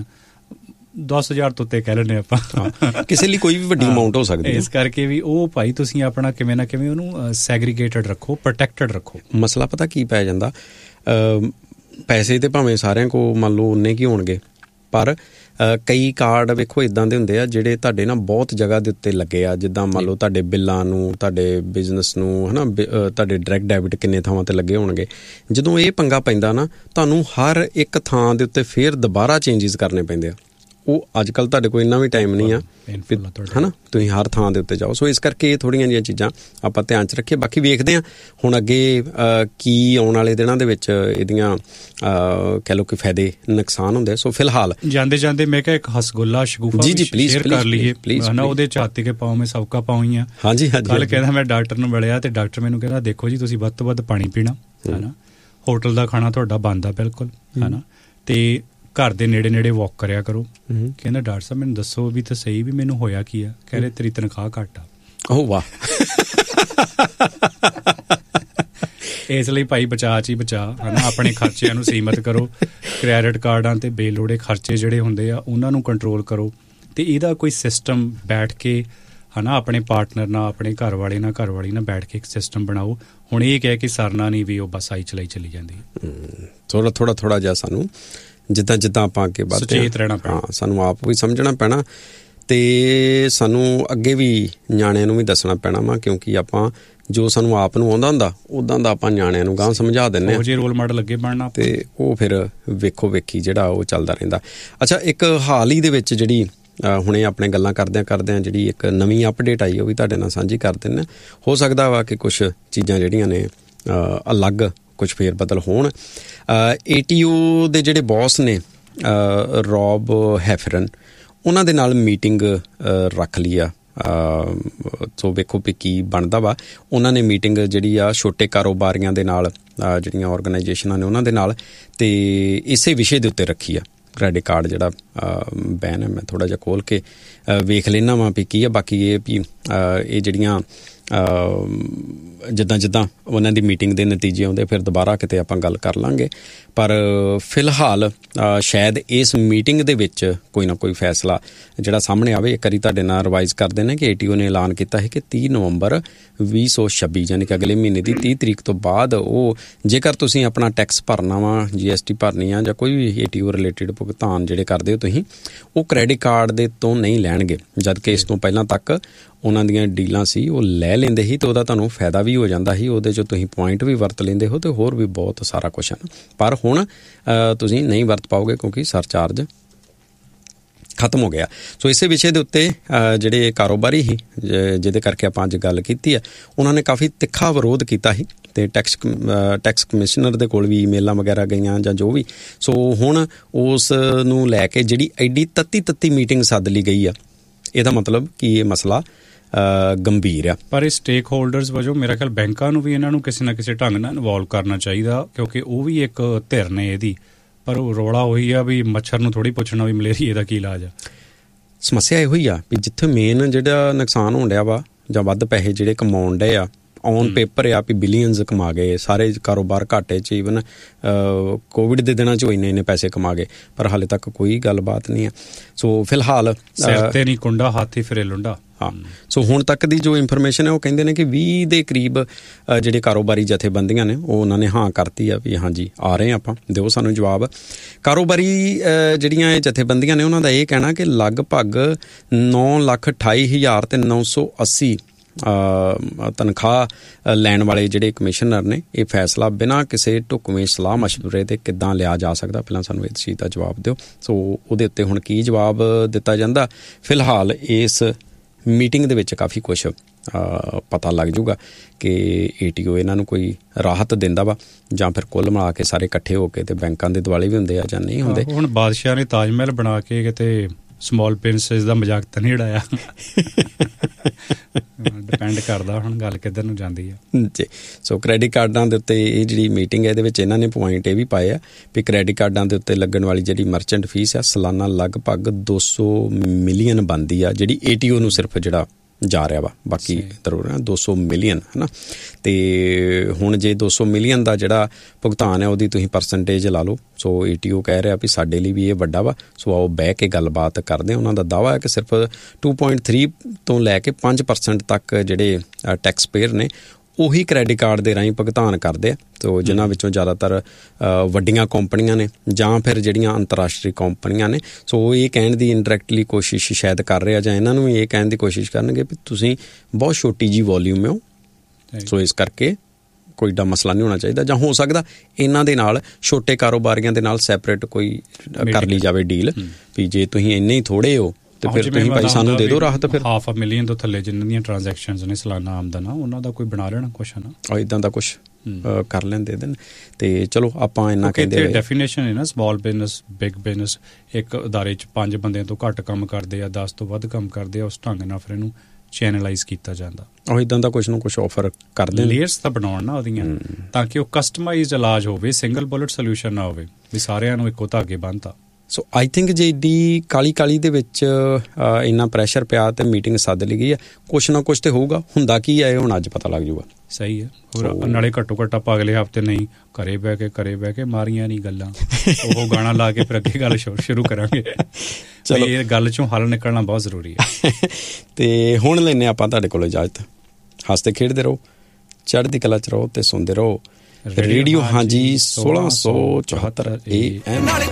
ਦਸ ਹਜ਼ਾਰ ਤੋਂ ਉੱਤੇ ਕਹਿ ਲੈਂਦੇ ਆਪਾਂ, ਕਿਸੇ ਲਈ ਕੋਈ ਵੀ ਵੱਡੀ ਅਮਾਊਂਟ ਹੋ ਸਕਦੀ ਹੈ, ਇਸ ਕਰਕੇ ਵੀ ਉਹ ਭਾਈ ਤੁਸੀਂ ਆਪਣਾ ਕਿਵੇਂ ਨਾ ਕਿਵੇਂ ਉਹਨੂੰ ਸੈਗਰੀਗੇਟਡ ਰੱਖੋ, ਪ੍ਰੋਟੈਕਟਡ ਰੱਖੋ। ਮਸਲਾ ਪਤਾ ਕੀ ਪੈ ਜਾਂਦਾ, ਪੈਸੇ ਤੇ ਭਾਵੇਂ ਸਾਰਿਆਂ ਕੋਲ ਮੰਨ ਲਓ ਉਨੇ ਕੀ ਹੋਣਗੇ, ਪਰ ਕਈ ਕਾਰਡ ਵੇਖੋ ਇੱਦਾਂ ਦੇ ਹੁੰਦੇ ਆ ਜਿਹੜੇ ਤੁਹਾਡੇ ਨਾ ਬਹੁਤ ਜਗ੍ਹਾ ਦੇ ਉੱਤੇ ਲੱਗੇ ਆ, ਜਿੱਦਾਂ ਮੰਨ ਲਓ ਤੁਹਾਡੇ ਬਿੱਲਾਂ ਨੂੰ, ਤੁਹਾਡੇ ਬਿਜ਼ਨਸ ਨੂੰ, ਹੈ ਨਾ, ਤੁਹਾਡੇ ਡਾਇਰੈਕਟ ਡੈਬਿਟ ਕਿੰਨੇ ਥਾਵਾਂ 'ਤੇ ਲੱਗੇ ਹੋਣਗੇ। ਜਦੋਂ ਇਹ ਪੰਗਾ ਪੈਂਦਾ ਨਾ, ਤੁਹਾਨੂੰ ਹਰ ਇੱਕ ਥਾਂ ਦੇ ਉੱਤੇ ਫਿਰ ਦੁਬਾਰਾ ਚੇਂਜਿਸ ਕਰਨੇ ਪੈਂਦੇ ਆ। ਉਹ ਅੱਜ ਕੱਲ੍ਹ ਤੁਹਾਡੇ ਕੋਲ ਇੰਨਾ ਵੀ ਟਾਈਮ ਨਹੀਂ ਆ, ਹੈ ਨਾ, ਤੁਸੀਂ ਹਰ ਥਾਂ ਦੇ ਉੱਤੇ ਜਾਓ। ਸੋ ਇਸ ਕਰਕੇ ਇਹ ਥੋੜ੍ਹੀਆਂ ਜਿਹੀਆਂ ਚੀਜ਼ਾਂ ਆਪਾਂ ਧਿਆਨ 'ਚ ਰੱਖੀਏ। ਬਾਕੀ ਵੇਖਦੇ ਹਾਂ ਹੁਣ ਅੱਗੇ ਕੀ ਆਉਣ ਵਾਲੇ ਦਿਨਾਂ ਦੇ ਵਿੱਚ ਇਹਦੀਆਂ ਕਹਿ ਲਓ ਕਿ ਫਾਇਦੇ ਨੁਕਸਾਨ ਹੁੰਦੇ। ਸੋ ਫਿਲਹਾਲ ਜਾਂਦੇ ਜਾਂਦੇ ਮੈਂ ਕਿਹਾ ਇੱਕ ਹਸਗੁੱਲਾ ਸ਼ਗੂਫਾ ਜੀ ਜੀ ਪਲੀਜ਼ ਕਰ ਲਈਏ ਨਾ, ਉਹਦੇ ਚਾਤੀ ਕੇ ਪਾਉ ਮੈਂ ਸਬਕਾ ਪਾਉ ਹੀ ਆ। ਹਾਂਜੀ ਹਾਂਜੀ ਕੱਲ੍ਹ ਕਹਿੰਦਾ ਮੈਂ ਡਾਕਟਰ ਨੂੰ ਮਿਲਿਆ ਤੇ ਡਾਕਟਰ ਮੈਨੂੰ ਕਹਿੰਦਾ ਦੇਖੋ ਜੀ ਤੁਸੀਂ ਵੱਧ ਤੋਂ ਵੱਧ ਪਾਣੀ ਪੀਣਾ, ਹੈ ਨਾ, ਹੋਟਲ ਦਾ ਖਾਣਾ ਤੁਹਾਡਾ ਬੰਦ ਆ ਬਿਲਕੁਲ, ਹੈ ਨਾ, ਤੇ ਘਰ ਦੇ ਨੇੜੇ ਨੇੜੇ ਵਾਕ ਕਰਿਆ ਕਰੋ। ਕਹਿੰਦਾ ਡਾਕਟਰ ਸਾਹਿਬ ਮੈਨੂੰ ਦੱਸੋ ਵੀ ਤਾਂ ਸਹੀ ਵੀ ਮੈਨੂੰ ਹੋਇਆ ਕੀ ਆ? ਕਹਿ ਰਹੇ ਤੇਰੀ ਤਨਖਾਹ ਘੱਟ ਆ। ਓ ਵਾਹ। ਇਸ ਲਈ ਭਾਈ ਬਚਾ ਚ ਹੀ ਬਚਾ, ਹੈ ਨਾ, ਆਪਣੇ ਖਰਚਿਆਂ ਨੂੰ ਸੀਮਤ ਕਰੋ। ਕ੍ਰੈਡਿਟ ਕਾਰਡਾਂ ਤੇ ਬੇਲੋੜੇ ਖਰਚੇ ਜਿਹੜੇ ਹੁੰਦੇ ਆ ਉਹਨਾਂ ਨੂੰ ਕੰਟਰੋਲ ਕਰੋ, ਤੇ ਇਹਦਾ ਕੋਈ ਸਿਸਟਮ ਬੈਠ ਕੇ, ਹੈ ਨਾ, ਆਪਣੇ ਪਾਰਟਨਰ ਨਾਲ, ਆਪਣੇ ਘਰ ਵਾਲੇ ਨਾਲ, ਘਰ ਵਾਲੀ ਨਾਲ ਬੈਠ ਕੇ ਇੱਕ ਸਿਸਟਮ ਬਣਾਓ। ਹੁਣ ਇਹ ਕਹਿ ਕੇ ਸਰਨਾ ਨਹੀਂ ਵੀ ਉਹ ਬਸ ਆਈ ਚਲਾਈ ਚਲੀ ਜਾਂਦੀ। ਥੋੜਾ ਥੋੜਾ ਥੋੜਾ ਜਿਹਾ ਸਾਨੂੰ ਜਿੱਦਾਂ ਜਿੱਦਾਂ ਆਪਾਂ ਅੱਗੇ ਵੱਧਦੇ ਸੁਚੇਤ ਰਹਿਣਾ ਪੈਣਾ। ਹਾਂ, ਸਾਨੂੰ ਆਪ ਵੀ ਸਮਝਣਾ ਪੈਣਾ ਤੇ ਸਾਨੂੰ ਅੱਗੇ ਵੀ ਨਿਆਣਿਆਂ ਨੂੰ ਵੀ ਦੱਸਣਾ ਪੈਣਾ ਵਾ, ਕਿਉਂਕਿ ਆਪਾਂ ਜੋ ਸਾਨੂੰ ਆਪ ਨੂੰ ਆਉਂਦਾ ਹੁੰਦਾ ਉੱਦਾਂ ਦਾ ਆਪਾਂ ਨਿਆਣਿਆਂ ਨੂੰ ਗਾਂਹ ਸਮਝਾ ਦਿੰਦੇ ਹਾਂ, ਜੇ ਰੋਲ ਮਾਡਲ ਅੱਗੇ ਬਣਨਾ, ਤੇ ਉਹ ਫਿਰ ਵੇਖੋ ਵੇਖੀ ਜਿਹੜਾ ਉਹ ਚੱਲਦਾ ਰਹਿੰਦਾ। ਅੱਛਾ, ਇੱਕ ਹਾਲ ਹੀ ਦੇ ਵਿੱਚ ਜਿਹੜੀ ਹੁਣੇ ਆਪਣੇ ਗੱਲਾਂ ਕਰਦਿਆਂ ਕਰਦਿਆਂ ਜਿਹੜੀ ਇੱਕ ਨਵੀਂ ਅਪਡੇਟ ਆਈ ਉਹ ਵੀ ਤੁਹਾਡੇ ਨਾਲ ਸਾਂਝੀ ਕਰ ਦਿੰਦੇ। ਹੋ ਸਕਦਾ ਵਾ ਕਿ ਕੁਛ ਚੀਜ਼ਾਂ ਜਿਹੜੀਆਂ ਨੇ ਅਲੱਗ ਕੁਛ ਫੇਰ ਬਦਲ ਹੋਣ। ਏ ਟੀ ਓ ਦੇ ਜਿਹੜੇ ਬੌਸ ਨੇ ਰੌਬ ਹੈਫਰਨ, ਉਹਨਾਂ ਦੇ ਨਾਲ ਮੀਟਿੰਗ ਰੱਖ ਲਈ ਆ। ਸੋ ਵੇਖੋ ਵੀ ਕੀ ਬਣਦਾ ਵਾ। ਉਹਨਾਂ ਨੇ ਮੀਟਿੰਗ ਜਿਹੜੀ ਆ ਛੋਟੇ ਕਾਰੋਬਾਰੀਆਂ ਦੇ ਨਾਲ, ਜਿਹੜੀਆਂ ਔਰਗਨਾਈਜੇਸ਼ਨਾਂ ਨੇ ਉਹਨਾਂ ਦੇ ਨਾਲ, ਤੇ ਇਸੇ ਵਿਸ਼ੇ ਦੇ ਉੱਤੇ ਰੱਖੀ ਆ। ਕ੍ਰੈਡਿਟ ਕਾਰਡ ਜਿਹੜਾ ਬੈਨ ਹੈ, ਮੈਂ ਥੋੜ੍ਹਾ ਜਿਹਾ ਖੋਲ੍ਹ ਕੇ ਵੇਖ ਲੈਂਦਾ ਵਾਂ ਵੀ ਕੀ ਆ। ਬਾਕੀ ਇਹ ਵੀ ਇਹ ਜਿਹੜੀਆਂ ਜਿੱਦਾਂ ਜਿੱਦਾਂ ਉਹਨਾਂ ਦੀ ਮੀਟਿੰਗ ਦੇ ਨਤੀਜੇ ਆਉਂਦੇ ਫਿਰ ਦੁਬਾਰਾ ਕਿਤੇ ਆਪਾਂ ਗੱਲ ਕਰ ਲਾਂਗੇ। ਪਰ ਫਿਲਹਾਲ ਸ਼ਾਇਦ ਇਸ ਮੀਟਿੰਗ ਦੇ ਵਿੱਚ ਕੋਈ ਨਾ ਕੋਈ ਫੈਸਲਾ ਜਿਹੜਾ ਸਾਹਮਣੇ ਆਵੇ। ਇੱਕ ਵਾਰੀ ਤੁਹਾਡੇ ਨਾਲ ਰਿਵਾਈਜ਼ ਕਰਦੇ ਨੇ ਕਿ ਏ ਟੀ ਓ ਨੇ ਐਲਾਨ ਕੀਤਾ ਹੈ ਕਿ ਤੀਹ ਨਵੰਬਰ ਵੀਹ ਸੌ ਛੱਬੀ ਯਾਨੀ ਕਿ ਅਗਲੇ ਮਹੀਨੇ ਦੀ ਤੀਹ ਤਰੀਕ ਤੋਂ ਬਾਅਦ ਉਹ ਜੇਕਰ ਤੁਸੀਂ ਆਪਣਾ ਟੈਕਸ ਭਰਨਾ ਵਾ, ਜੀ ਐਸ ਟੀ ਭਰਨੀ ਆ, ਜਾਂ ਕੋਈ ਵੀ ਏ ਟੀ ਓ ਰਿਲੇਟਿਡ ਭੁਗਤਾਨ ਜਿਹੜੇ ਕਰਦੇ ਹੋ ਤੁਸੀਂ, ਉਹ ਕ੍ਰੈਡਿਟ ਕਾਰਡ ਦੇ ਤੋਂ ਨਹੀਂ ਲੈਣਗੇ। ਜਦ ਕਿ ਇਸ ਤੋਂ ਪਹਿਲਾਂ ਤੱਕ ਉਹਨਾਂ ਦੀਆਂ ਡੀਲਾਂ ਸੀ ਉਹ ਲੈ ਲੈਂਦੇ ਸੀ, ਅਤੇ ਉਹਦਾ ਤੁਹਾਨੂੰ ਫਾਇਦਾ ਵੀ ਹੋ ਜਾਂਦਾ ਸੀ, ਉਹਦੇ 'ਚ ਤੁਸੀਂ ਪੁਆਇੰਟ ਵੀ ਵਰਤ ਲੈਂਦੇ ਹੋ, ਅਤੇ ਹੋਰ ਵੀ ਬਹੁਤ ਸਾਰਾ ਕੁਛ ਹੈ। ਪਰ ਹੁਣ ਤੁਸੀਂ ਨਹੀਂ ਵਰਤ ਪਾਓਗੇ ਕਿਉਂਕਿ ਸਰਚਾਰਜ ਖਤਮ ਹੋ ਗਿਆ। ਸੋ ਇਸੇ ਵਿਸ਼ੇ ਦੇ ਉੱਤੇ ਜਿਹੜੇ ਕਾਰੋਬਾਰੀ ਸੀ ਜਿਹਦੇ ਕਰਕੇ ਆਪਾਂ ਅੱਜ ਗੱਲ ਕੀਤੀ ਹੈ, ਉਹਨਾਂ ਨੇ ਕਾਫੀ ਤਿੱਖਾ ਵਿਰੋਧ ਕੀਤਾ ਸੀ, ਅਤੇ ਟੈਕਸ ਟੈਕਸ ਕਮਿਸ਼ਨਰ ਦੇ ਕੋਲ ਵੀ ਈਮੇਲਾਂ ਵਗੈਰਾ ਗਈਆਂ ਜਾਂ ਜੋ ਵੀ। ਸੋ ਹੁਣ ਉਸ ਨੂੰ ਲੈ ਕੇ ਜਿਹੜੀ ਐਡੀ ਤੱਤੀ ਤੱਤੀ ਮੀਟਿੰਗ ਸੱਦ ਲਈ ਗਈ ਆ, ਇਹਦਾ ਮਤਲਬ ਕਿ ਇਹ ਮਸਲਾ ਗੰਭੀਰ ਆ। ਪਰ ਇਹ ਸਟੇਕ ਹੋਲਡਰਸ ਵਜੋਂ ਮੇਰਾ ਖਿਆਲ ਬੈਂਕਾਂ ਨੂੰ ਵੀ ਇਹਨਾਂ ਨੂੰ ਕਿਸੇ ਨਾ ਕਿਸੇ ਢੰਗ ਨਾਲ ਇਨਵੋਲਵ ਕਰਨਾ ਚਾਹੀਦਾ, ਕਿਉਂਕਿ ਉਹ ਵੀ ਇੱਕ ਧਿਰ ਨੇ ਇਹਦੀ। ਪਰ ਉਹ ਰੌਲਾ ਉਹੀ ਆ ਵੀ ਮੱਛਰ ਨੂੰ ਥੋੜ੍ਹੀ ਪੁੱਛਣਾ ਵੀ ਮਲੇਰੀਏ ਦਾ ਕੀ ਇਲਾਜ ਆ। ਸਮੱਸਿਆ ਇਹੋ ਹੀ ਆ ਵੀ ਜਿੱਥੇ ਮੇਨ ਜਿਹੜਾ ਨੁਕਸਾਨ ਹੋਣ ਡਿਆ ਵਾ ਜਾਂ ਵੱਧ ਪੈਸੇ ਜਿਹੜੇ ਕਮਾਉਣ ਡਏ ਆ, ਔਨ ਪੇਪਰ ਆ ਵੀ ਬਿਲੀਅਨਸ ਕਮਾ ਗਏ, ਸਾਰੇ ਕਾਰੋਬਾਰ ਘਾਟੇ 'ਚ, ਈਵਨ ਕੋਵਿਡ ਦੇ ਦਿਨਾਂ 'ਚ ਇੰਨੇ ਇੰਨੇ ਪੈਸੇ ਕਮਾ ਗਏ, ਪਰ ਹਾਲੇ ਤੱਕ ਕੋਈ ਗੱਲਬਾਤ ਨਹੀਂ ਆ। ਸੋ ਫਿਲਹਾਲ ਸਿਰ ਤੇ ਨਹੀਂ ਕੁੰਡਾ, ਹਾਥੀ ਫਿਰੇ ਲੁੰਡਾ। ਹਾਂ, ਸੋ ਹੁਣ ਤੱਕ ਦੀ ਜੋ ਇਨਫੋਰਮੇਸ਼ਨ ਹੈ ਉਹ ਕਹਿੰਦੇ ਨੇ ਕਿ ਵੀਹ ਦੇ ਕਰੀਬ ਜਿਹੜੇ ਕਾਰੋਬਾਰੀ ਜਥੇਬੰਦੀਆਂ ਨੇ ਉਹ ਉਹਨਾਂ ਨੇ ਹਾਂ ਕਰਤੀ ਆ ਵੀ ਹਾਂਜੀ ਆ ਰਹੇ ਆਪਾਂ, ਦਿਓ ਸਾਨੂੰ ਜਵਾਬ। ਕਾਰੋਬਾਰੀ ਜਿਹੜੀਆਂ ਇਹ ਜਥੇਬੰਦੀਆਂ ਨੇ ਉਹਨਾਂ ਦਾ ਇਹ ਕਹਿਣਾ ਕਿ ਲਗਭਗ ਨੌ ਲੱਖ ਅਠਾਈ ਹਜ਼ਾਰ ਤੇ ਨੌ ਸੌ ਅੱਸੀ ਤਨਖਾਹ ਲੈਣ ਵਾਲੇ ਜਿਹੜੇ ਕਮਿਸ਼ਨਰ ਨੇ, ਇਹ ਫੈਸਲਾ ਬਿਨਾਂ ਕਿਸੇ ਢੁਕਵੇਂ ਸਲਾਹ ਮਸ਼ਵਰੇ ਦੇ ਕਿੱਦਾਂ ਲਿਆ ਜਾ ਸਕਦਾ, ਪਹਿਲਾਂ ਸਾਨੂੰ ਇਸ ਚੀਜ਼ ਦਾ ਜਵਾਬ ਦਿਓ। ਸੋ ਉਹਦੇ ਉੱਤੇ ਹੁਣ ਕੀ ਜਵਾਬ ਦਿੱਤਾ ਜਾਂਦਾ, ਫਿਲਹਾਲ ਇਸ ਮੀਟਿੰਗ ਦੇ ਵਿੱਚ ਕਾਫੀ ਕੁਛ ਪਤਾ ਲੱਗ ਜੂਗਾ ਕਿ ਏ ਟੀ ਓ ਇਹਨਾਂ ਨੂੰ ਕੋਈ ਰਾਹਤ ਦਿੰਦਾ ਵਾ ਜਾਂ ਫਿਰ ਕੁੱਲ ਮਿਲਾ ਕੇ ਸਾਰੇ ਇਕੱਠੇ ਹੋ ਕੇ ਤੇ ਬੈਂਕਾਂ ਦੇ ਦੁਆਲੇ ਵੀ ਹੁੰਦੇ ਆ ਜਾਂ ਨਹੀਂ ਹੁੰਦੇ। ਹੁਣ ਬਾਦਸ਼ਾਹ ਨੇ ਤਾਜ ਮਹਿਲ ਬਣਾ ਕੇ ਕਿਤੇ ਸਮਾਲ ਪ੍ਰਿੰਸਸ ਦਾ ਮਜ਼ਾਕ ਤਾਂ ਨਹੀਂ ਉਡਾਇਆ। ਡਿਪੈਂਡ ਕਰਦਾ ਹੁਣ ਗੱਲ ਕਿੱਧਰ ਨੂੰ ਜਾਂਦੀ ਹੈ ਜੀ। ਸੋ ਕ੍ਰੈਡਿਟ ਕਾਰਡਾਂ ਦੇ ਉੱਤੇ ਇਹ ਜਿਹੜੀ ਮੀਟਿੰਗ ਹੈ ਇਹਦੇ ਵਿੱਚ ਇਹਨਾਂ ਨੇ ਪੁਆਇੰਟ ਇਹ ਵੀ ਪਾਏ ਆ ਵੀ ਕ੍ਰੈਡਿਟ ਕਾਰਡਾਂ ਦੇ ਉੱਤੇ ਲੱਗਣ ਵਾਲੀ ਜਿਹੜੀ ਮਰਚੈਂਟ ਫੀਸ ਆ ਸਾਲਾਨਾ ਲਗਭਗ ਦੋ ਸੌ ਮਿਲੀਅਨ ਬਣਦੀ ਆ, ਜਿਹੜੀ ਏ ਟੀ ਓ ਨੂੰ ਸਿਰਫ ਜਿਹੜਾ ਜਾ ਰਿਹਾ ਵਾ, ਬਾਕੀ ਜ਼ਰੂਰ ਦੋ ਸੌ ਮਿਲੀਅਨ ਹੈ ਨਾ। ਅਤੇ ਹੁਣ ਜੇ ਦੋ ਸੌ ਮਿਲੀਅਨ ਦਾ ਜਿਹੜਾ ਭੁਗਤਾਨ ਹੈ ਉਹਦੀ ਤੁਸੀਂ ਪਰਸੈਂਟੇਜ ਲਾ ਲਓ। ਸੋ ਏ ਟੀ ਓ ਕਹਿ ਰਿਹਾ ਵੀ ਸਾਡੇ ਲਈ ਵੀ ਇਹ ਵੱਡਾ ਵਾ, ਸੋ ਆਓ ਬਹਿ ਕੇ ਗੱਲਬਾਤ ਕਰਦੇ ਹਾਂ। ਉਹਨਾਂ ਦਾ ਦਾਅਵਾ ਹੈ ਕਿ ਸਿਰਫ ਟੂ ਪੁਆਇੰਟ ਥਰੀ ਤੋਂ ਲੈ ਕੇ ਪੰਜ ਪਰਸੈਂਟ ਤੱਕ ਜਿਹੜੇ ਟੈਕਸ ਪੇਅਰ ਨੇ ਉਹੀ ਕ੍ਰੈਡਿਟ ਕਾਰਡ ਦੇ ਰਾਹੀਂ ਭੁਗਤਾਨ ਕਰਦੇ ਆ। ਤੋ ਜਿਨ੍ਹਾਂ ਵਿੱਚੋਂ ਜ਼ਿਆਦਾਤਰ ਵੱਡੀਆਂ ਕੰਪਨੀਆਂ ਨੇ ਜਾਂ ਫਿਰ ਜਿਹੜੀਆਂ ਅੰਤਰਰਾਸ਼ਟਰੀ ਕੰਪਨੀਆਂ ਨੇ। ਸੋ ਇਹ ਕਹਿਣ ਦੀ ਇੰਡਾਇਰੈਕਟਲੀ ਕੋਸ਼ਿਸ਼ ਸ਼ਾਇਦ ਕਰ ਰਹੇ ਆ, ਜਾਂ ਇਹਨਾਂ ਨੂੰ ਵੀ ਇਹ ਕਹਿਣ ਦੀ ਕੋਸ਼ਿਸ਼ ਕਰਨਗੇ ਵੀ ਤੁਸੀਂ ਬਹੁਤ ਛੋਟੀ ਜਿਹੀ ਵੋਲਿਊਮ ਹੋ, ਸੋ ਇਸ ਕਰਕੇ ਕੋਈ ਏਡਾ ਮਸਲਾ ਨਹੀਂ ਹੋਣਾ ਚਾਹੀਦਾ। ਜਾਂ ਹੋ ਸਕਦਾ ਇਹਨਾਂ ਦੇ ਨਾਲ ਛੋਟੇ ਕਾਰੋਬਾਰੀਆਂ ਦੇ ਨਾਲ ਸੈਪਰੇਟ ਕੋਈ ਕਰ ਲਈ ਜਾਵੇ ਡੀਲ, ਵੀ ਜੇ ਤੁਸੀਂ ਇੰਨੇ ਹੀ ਥੋੜ੍ਹੇ ਹੋ ਤੇ ਫਿਰ ਤੁਸੀਂ ਭਾਈ ਸਾਨੂੰ ਦੇ ਦਿਓ ਰਾਹਤ। ਫਿਰ ਹਾਫ ਅ ਮਿਲੀਅਨ ਤੋਂ ਥੱਲੇ ਜਿਨ੍ਹਾਂ ਦੀਆਂ ਟ੍ਰਾਂਜੈਕਸ਼ਨਸ ਨੇ ਸਾਲਾਨਾ ਆਮਦਨ, ਉਹਨਾਂ ਦਾ ਕੋਈ ਬਣਾ ਲੈਣਾ ਕੁਛ ਨਾ, ਉਹ ਇੱਦਾਂ ਦਾ ਕੁਛ ਕਰ ਲੈਂਦੇ ਦਿਨ। ਤੇ ਚਲੋ ਆਪਾਂ ਇੰਨਾ ਕਹਿੰਦੇ ਡੈਫੀਨੇਸ਼ਨ ਹੈ ਨਾ ਸਮਾਲ ਬਿਜ਼ਨਸ ਬਿਗ ਬਿਜ਼ਨਸ। ਇੱਕ ਅਦਾਰੇ 'ਚ ਪੰਜ ਬੰਦਿਆਂ ਤੋਂ ਘੱਟ ਕੰਮ ਕਰਦੇ ਆ, ਦਸ ਤੋਂ ਵੱਧ ਕੰਮ ਕਰਦੇ ਆ, ਉਸ ਢੰਗ ਨਾਲ ਫਿਰ ਇਹਨੂੰ ਚੈਨਲਾਈਜ਼ ਕੀਤਾ ਜਾਂਦਾ। ਉਹ ਇੱਦਾਂ ਦਾ ਕੁਛ ਨਾ ਕੁਛ ਆਫਰ ਕਰਦੇ, ਲੇਅਰਸ ਤਾਂ ਬਣਾਉਣ ਨਾ ਉਹਦੀਆਂ, ਤਾਂ ਕਿ ਉਹ ਕਸਟਮਾਈਜ਼ਡ ਇਲਾਜ ਹੋਵੇ, ਸਿੰਗਲ ਬੁਲਟ ਸੋਲਿਊਸ਼ਨ ਨਾ ਹੋਵੇ ਵੀ ਸਾਰਿਆਂ ਨੂੰ ਇੱਕੋ ਧਾਗੇ ਬੰਨ੍ਹਤਾ। ਸੋ ਆਈ ਥਿੰਕ ਜੇ ਇੱਡੀ ਕਾਲੀ ਕਾਲੀ ਦੇ ਵਿੱਚ ਇੰਨਾ ਪ੍ਰੈਸ਼ਰ ਪਿਆ ਤੇ ਮੀਟਿੰਗ ਸੱਦ ਲਈ ਗਈ ਹੈ, ਕੁਛ ਨਾ ਕੁਛ ਤੇ ਹੋਊਗਾ। ਹੁੰਦਾ ਕੀ ਹੈ ਹੁਣ ਅੱਜ ਪਤਾ ਲੱਗ ਜੂਗਾ। ਸਹੀ ਹੈ। ਹੋਰ ਨਾਲੇ ਘੱਟੋ ਘੱਟ ਆਪਾਂ ਅਗਲੇ ਹਫ਼ਤੇ ਨਹੀਂ ਘਰੇ ਬਹਿ ਕੇ ਘਰੇ ਬਹਿ ਕੇ ਮਾਰੀਆਂ ਨਹੀਂ ਗੱਲਾਂ, ਉਹ ਗਾਣਾ ਲਾ ਕੇ ਫਿਰ ਅੱਗੇ ਗੱਲ ਸ਼ੁਰੂ ਕਰਾਂਗੇ। ਚਲੋ ਇਹ ਗੱਲ ਚੋਂ ਹੱਲ ਨਿਕਲਣਾ ਬਹੁਤ ਜ਼ਰੂਰੀ ਹੈ। ਤੇ ਹੁਣ ਲੈਂਦੇ ਆਪਾਂ ਤੁਹਾਡੇ ਕੋਲ ਇਜਾਜ਼ਤ। ਹੱਸਦੇ ਖੇਡਦੇ ਰਹੋ, ਚੜ੍ਹਦੀ ਕਲਾ 'ਚ ਰਹੋ ਤੇ ਸੁਣਦੇ ਰਹੋ ਰੇਡੀਓ ਹਾਂਜੀ ਸੋਲਾਂ ਸੌ ਚੁਹੱਤਰ ਏ ਐਮ।